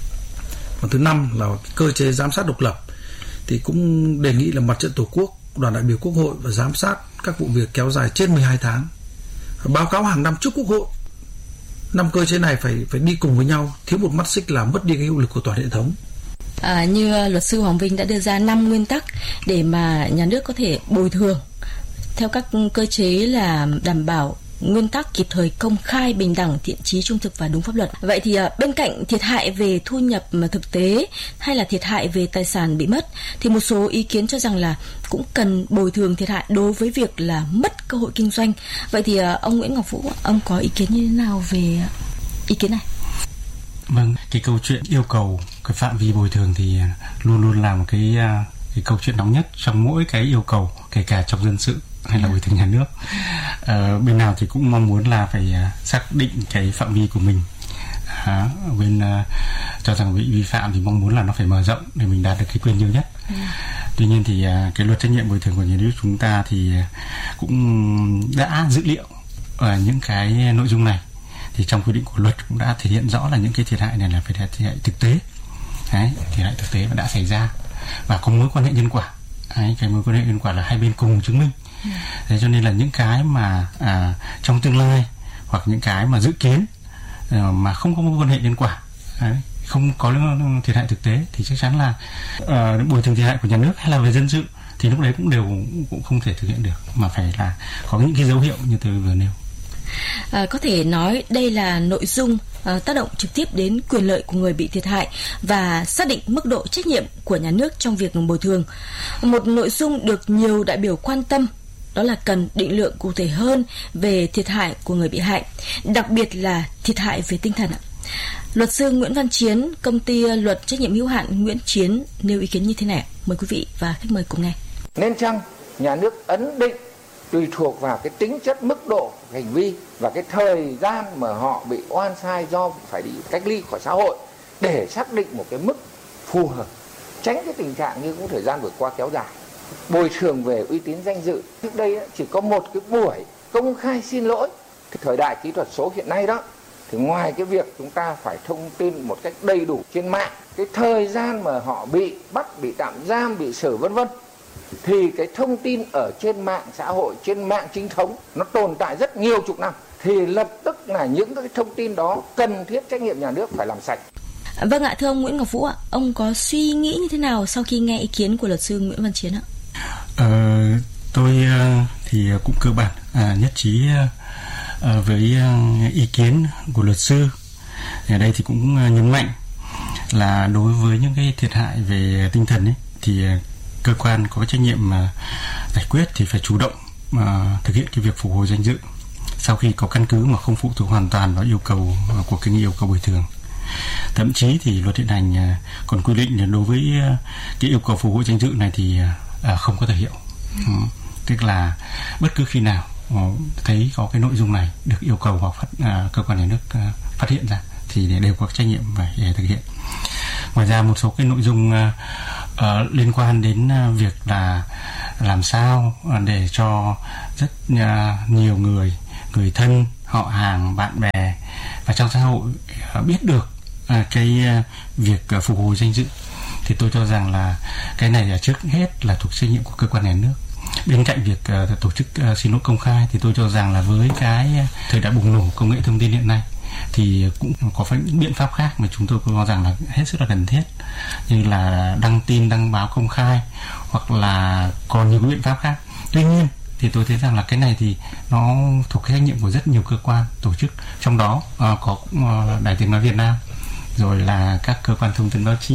Và thứ năm là cơ chế giám sát độc lập, thì cũng đề nghị là Mặt trận Tổ quốc, đoàn đại biểu Quốc hội và giám sát các vụ việc kéo dài trên mười hai tháng, báo cáo hàng năm trước Quốc hội. Năm cơ chế này phải phải đi cùng với nhau, thiếu một mắt xích là mất đi cái hiệu lực của toàn hệ thống. À, như luật sư Hoàng Vinh đã đưa ra năm nguyên tắc để mà nhà nước có thể bồi thường theo các cơ chế là đảm bảo nguyên tắc kịp thời, công khai, bình đẳng, thiện chí, trung thực và đúng pháp luật. Vậy thì bên cạnh thiệt hại về thu nhập thực tế hay là thiệt hại về tài sản bị mất, thì một số ý kiến cho rằng là cũng cần bồi thường thiệt hại đối với việc là mất cơ hội kinh doanh. Vậy thì ông Nguyễn Ngọc Vũ, ông có ý kiến như thế nào về ý kiến này? Vâng, cái câu chuyện yêu cầu cái phạm vi bồi thường thì luôn luôn là một cái cái câu chuyện nóng nhất trong mỗi cái yêu cầu, kể cả trong dân sự hay là bồi thường nhà nước. Ờ, bên nào thì cũng mong muốn là phải uh, xác định cái phạm vi của mình. À, bên uh, cho rằng bị vi phạm thì mong muốn là nó phải mở rộng để mình đạt được cái quyền nhiều nhất. Ừ. Tuy nhiên thì uh, cái luật trách nhiệm bồi thường của nhà nước chúng ta thì uh, cũng đã dữ liệu ở những cái nội dung này. Thì trong quy định của luật cũng đã thể hiện rõ là những cái thiệt hại này là phải thiệt hại thực tế. Đấy, thiệt hại thực tế đã xảy ra và có mối quan hệ nhân quả. Đấy, cái mối quan hệ nhân quả là hai bên cùng chứng minh. Thế cho nên là những cái mà à, trong tương lai hoặc những cái mà dự kiến à, mà không có mối quan hệ nhân quả, đấy, không có thiệt hại thực tế thì chắc chắn là à, bồi thường thiệt hại của nhà nước hay là về dân sự thì lúc đấy cũng đều cũng không thể thực hiện được, mà phải là có những cái dấu hiệu như tôi vừa nêu. À, có thể nói đây là nội dung à, tác động trực tiếp đến quyền lợi của người bị thiệt hại và xác định mức độ trách nhiệm của nhà nước trong việc bồi thường. Một nội dung được nhiều đại biểu quan tâm đó là cần định lượng cụ thể hơn về thiệt hại của người bị hại, đặc biệt là thiệt hại về tinh thần. Luật sư Nguyễn Văn Chiến, công ty luật trách nhiệm hữu hạn Nguyễn Chiến nêu ý kiến như thế này. Mời quý vị và khách mời cùng nghe. Nên chăng nhà nước ấn định tùy thuộc vào cái tính chất mức độ hành vi và cái thời gian mà họ bị oan sai do phải đi cách ly khỏi xã hội để xác định một cái mức phù hợp, tránh cái tình trạng như cũng thời gian vừa qua kéo dài. Bồi thường về uy tín danh dự, trước đây chỉ có một cái buổi công khai xin lỗi. Thời đại kỹ thuật số hiện nay đó, thì ngoài cái việc chúng ta phải thông tin một cách đầy đủ trên mạng, cái thời gian mà họ bị bắt, bị tạm giam, bị xử vân vân, thì cái thông tin ở trên mạng xã hội, trên mạng chính thống nó tồn tại rất nhiều chục năm, thì lập tức là những cái thông tin đó cần thiết trách nhiệm nhà nước phải làm sạch. Vâng ạ, thưa ông Nguyễn Ngọc Vũ ạ, ông có suy nghĩ như thế nào sau khi nghe ý kiến của luật sư Nguyễn Văn Chiến ạ? Ờ, tôi thì cũng cơ bản à, nhất trí à, với ý kiến của luật sư. Ở đây thì cũng nhấn mạnh là đối với những cái thiệt hại về tinh thần ấy, thì cơ quan có trách nhiệm mà giải quyết thì phải chủ động uh, thực hiện cái việc phục hồi danh dự sau khi có căn cứ mà không phụ thuộc hoàn toàn vào yêu cầu của cái yêu cầu bồi thường. Thậm chí thì luật hiện hành còn quy định là đối với cái yêu cầu phục hồi danh dự này thì không có thời hiệu. Ừ. Tức là bất cứ khi nào thấy có cái nội dung này được yêu cầu hoặc phát, à, cơ quan nhà nước à, phát hiện ra thì đều có trách nhiệm phải để thực hiện. Ngoài ra một số cái nội dung à, à, liên quan đến à, việc là làm sao để cho rất à, nhiều người, người thân, họ hàng, bạn bè và trong xã hội à, biết được à, cái à, việc à, phục hồi danh dự, thì tôi cho rằng là cái này là trước hết là thuộc trách nhiệm của cơ quan nhà nước. Bên cạnh việc uh, tổ chức uh, xin lỗi công khai thì tôi cho rằng là với cái thời đại bùng nổ công nghệ thông tin hiện nay thì cũng có phải những biện pháp khác mà chúng tôi cho rằng là hết sức là cần thiết, như là đăng tin, đăng báo công khai hoặc là còn nhiều biện pháp khác. Tuy nhiên thì tôi thấy rằng là cái này thì nó thuộc trách nhiệm của rất nhiều cơ quan tổ chức, trong đó uh, có uh, Đài Tiếng Nói Việt Nam, rồi là các cơ quan thông tin báo chí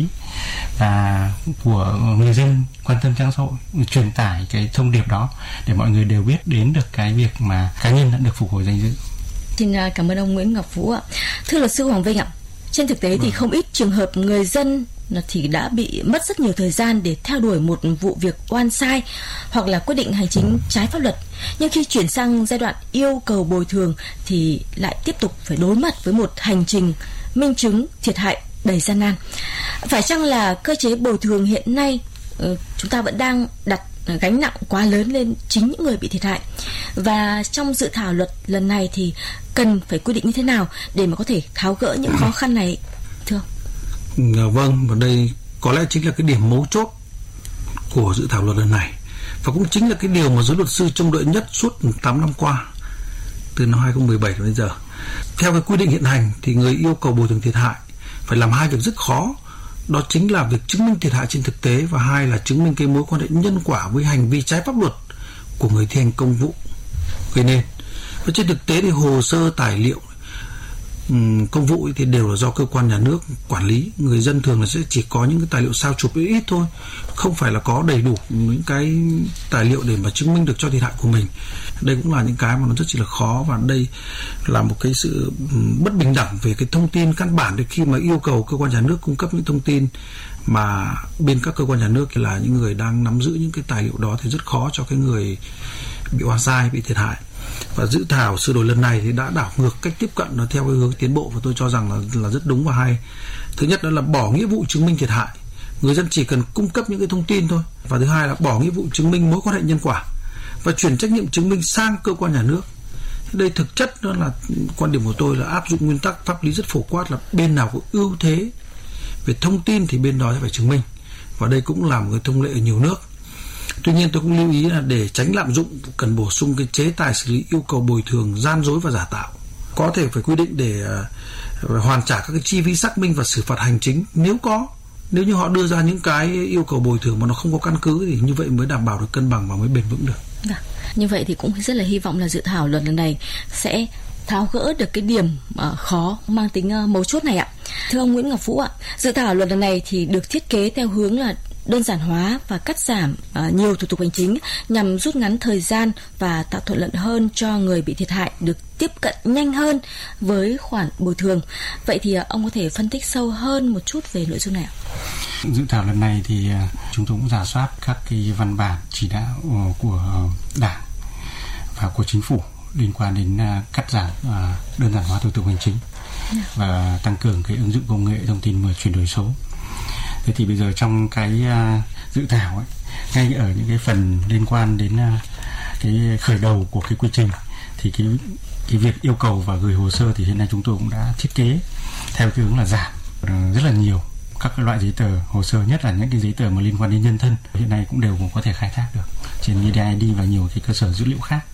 và của người dân quan tâm trang xã hội, truyền tải cái thông điệp đó để mọi người đều biết đến được cái việc mà cá nhân đã được phục hồi danh dự. Xin cảm ơn ông Nguyễn Ngọc Vũ ạ. Thưa luật sư Hoàng Vinh ạ, trên thực tế thì không ít trường hợp người dân thì đã bị mất rất nhiều thời gian để theo đuổi một vụ việc oan sai hoặc là quyết định hành chính trái pháp luật, nhưng khi chuyển sang giai đoạn yêu cầu bồi thường thì lại tiếp tục phải đối mặt với một hành trình minh chứng thiệt hại đầy gian nan. Phải chăng là cơ chế bồi thường hiện nay chúng ta vẫn đang đặt gánh nặng quá lớn lên chính những người bị thiệt hại, và trong dự thảo luật lần này thì cần phải quy định như thế nào để mà có thể tháo gỡ những khó khăn này, thưa ông? Vâng, và đây có lẽ chính là cái điểm mấu chốt của dự thảo luật lần này, và cũng chính là cái điều mà giới luật sư trông đợi nhất suốt tám năm qua, từ năm hai không một bảy đến bây giờ. Theo cái quy định hiện hành thì người yêu cầu bồi thường thiệt hại phải làm hai việc rất khó, đó chính là việc chứng minh thiệt hại trên thực tế, và hai là chứng minh cái mối quan hệ nhân quả với hành vi trái pháp luật của người thi hành công vụ gây nên. Và trên thực tế thì hồ sơ tài liệu um, công vụ thì đều là do cơ quan nhà nước quản lý, người dân thường là sẽ chỉ có những cái tài liệu sao chụp ít ít thôi, không phải là có đầy đủ những cái tài liệu để mà chứng minh được cho thiệt hại của mình. Đây cũng là những cái mà nó rất chỉ là khó, và đây là một cái sự bất bình đẳng về cái thông tin căn bản. Để khi mà yêu cầu cơ quan nhà nước cung cấp những thông tin mà bên các cơ quan nhà nước là những người đang nắm giữ những cái tài liệu đó thì rất khó cho cái người bị oan sai, bị thiệt hại. Và dự thảo sửa đổi lần này thì đã đảo ngược cách tiếp cận nó theo cái hướng tiến bộ, và tôi cho rằng là là rất đúng và hay. Thứ nhất đó là bỏ nghĩa vụ chứng minh thiệt hại, người dân chỉ cần cung cấp những cái thông tin thôi. Và thứ hai là bỏ nghĩa vụ chứng minh mối quan hệ nhân quả và chuyển trách nhiệm chứng minh sang cơ quan nhà nước. Đây thực chất đó là quan điểm của tôi là áp dụng nguyên tắc pháp lý rất phổ quát là bên nào có ưu thế về thông tin thì bên đó sẽ phải chứng minh, và đây cũng là một cái thông lệ ở nhiều nước. Tuy nhiên tôi cũng lưu ý là để tránh lạm dụng cần bổ sung cái chế tài xử lý yêu cầu bồi thường gian dối và giả tạo, có thể phải quy định để uh, hoàn trả các cái chi phí xác minh và xử phạt hành chính nếu có. Nếu như họ đưa ra những cái yêu cầu bồi thường mà nó không có căn cứ thì như vậy mới đảm bảo được cân bằng và mới bền vững được. Dạ. Như vậy thì cũng rất là hy vọng là dự thảo luật lần này sẽ tháo gỡ được cái điểm uh, khó mang tính uh, mấu chốt này ạ. Thưa ông Nguyễn Ngọc Vũ ạ, dự thảo luật lần này thì được thiết kế theo hướng là đơn giản hóa và cắt giảm uh, nhiều thủ tục hành chính nhằm rút ngắn thời gian và tạo thuận lợi hơn cho người bị thiệt hại được tiếp cận nhanh hơn với khoản bồi thường. Vậy thì uh, ông có thể phân tích sâu hơn một chút về nội dung này ạ? Dự thảo lần này thì uh, chúng tôi cũng rà soát các cái văn bản chỉ đạo uh, của uh, Đảng và của Chính phủ liên quan đến uh, cắt giảm uh, đơn giản hóa thủ tục hành chính và tăng cường cái ứng dụng công nghệ thông tin và chuyển đổi số. Thế thì bây giờ trong cái uh, dự thảo ấy, ngay ở những cái phần liên quan đến uh, cái khởi đầu của cái quy trình thì cái cái việc yêu cầu và gửi hồ sơ thì hiện nay chúng tôi cũng đã thiết kế theo cái hướng là giảm uh, rất là nhiều các cái loại giấy tờ hồ sơ, nhất là những cái giấy tờ mà liên quan đến nhân thân hiện nay cũng đều cũng có thể khai thác được trên vê đê i đê và nhiều cái cơ sở dữ liệu khác,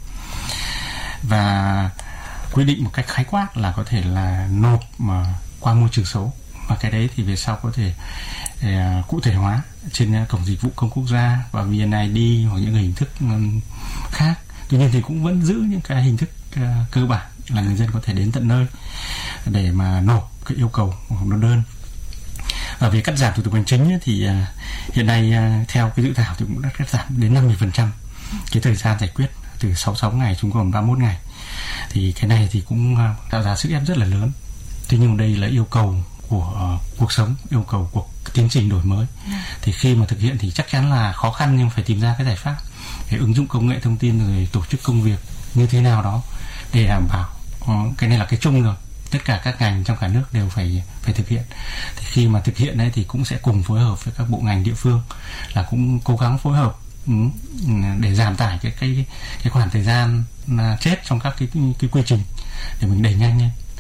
và quy định một cách khái quát là có thể là nộp mà qua môi trường số, và cái đấy thì về sau có thể uh, cụ thể hóa trên uh, cổng dịch vụ công quốc gia và vê en i đê hoặc những hình thức um, khác. Tuy nhiên thì cũng vẫn giữ những cái hình thức uh, cơ bản là người dân có thể đến tận nơi để mà nộp cái yêu cầu hoặc nộp đơn. Và về cắt giảm thủ tục hành chính ấy, thì uh, hiện nay uh, theo cái dự thảo thì cũng đã cắt giảm đến năm mươi phần trăm cái thời gian giải quyết từ sáu mươi sáu ngày xuống còn ba mươi mốt ngày. Thì cái này thì cũng tạo ra sức ép rất là lớn. Tuy nhiên đây là yêu cầu của uh, cuộc sống, yêu cầu của tiến trình đổi mới. Thì khi mà thực hiện thì chắc chắn là khó khăn, nhưng phải tìm ra cái giải pháp để ứng dụng công nghệ thông tin rồi tổ chức công việc như thế nào đó để đảm bảo uh, cái này là cái chung rồi, tất cả các ngành trong cả nước đều phải phải thực hiện. Thì khi mà thực hiện đấy thì cũng sẽ cùng phối hợp với các bộ ngành địa phương là cũng cố gắng phối hợp um, để giảm tải cái cái cái khoảng thời gian chết trong các cái cái quy trình để mình đẩy nhanh lên.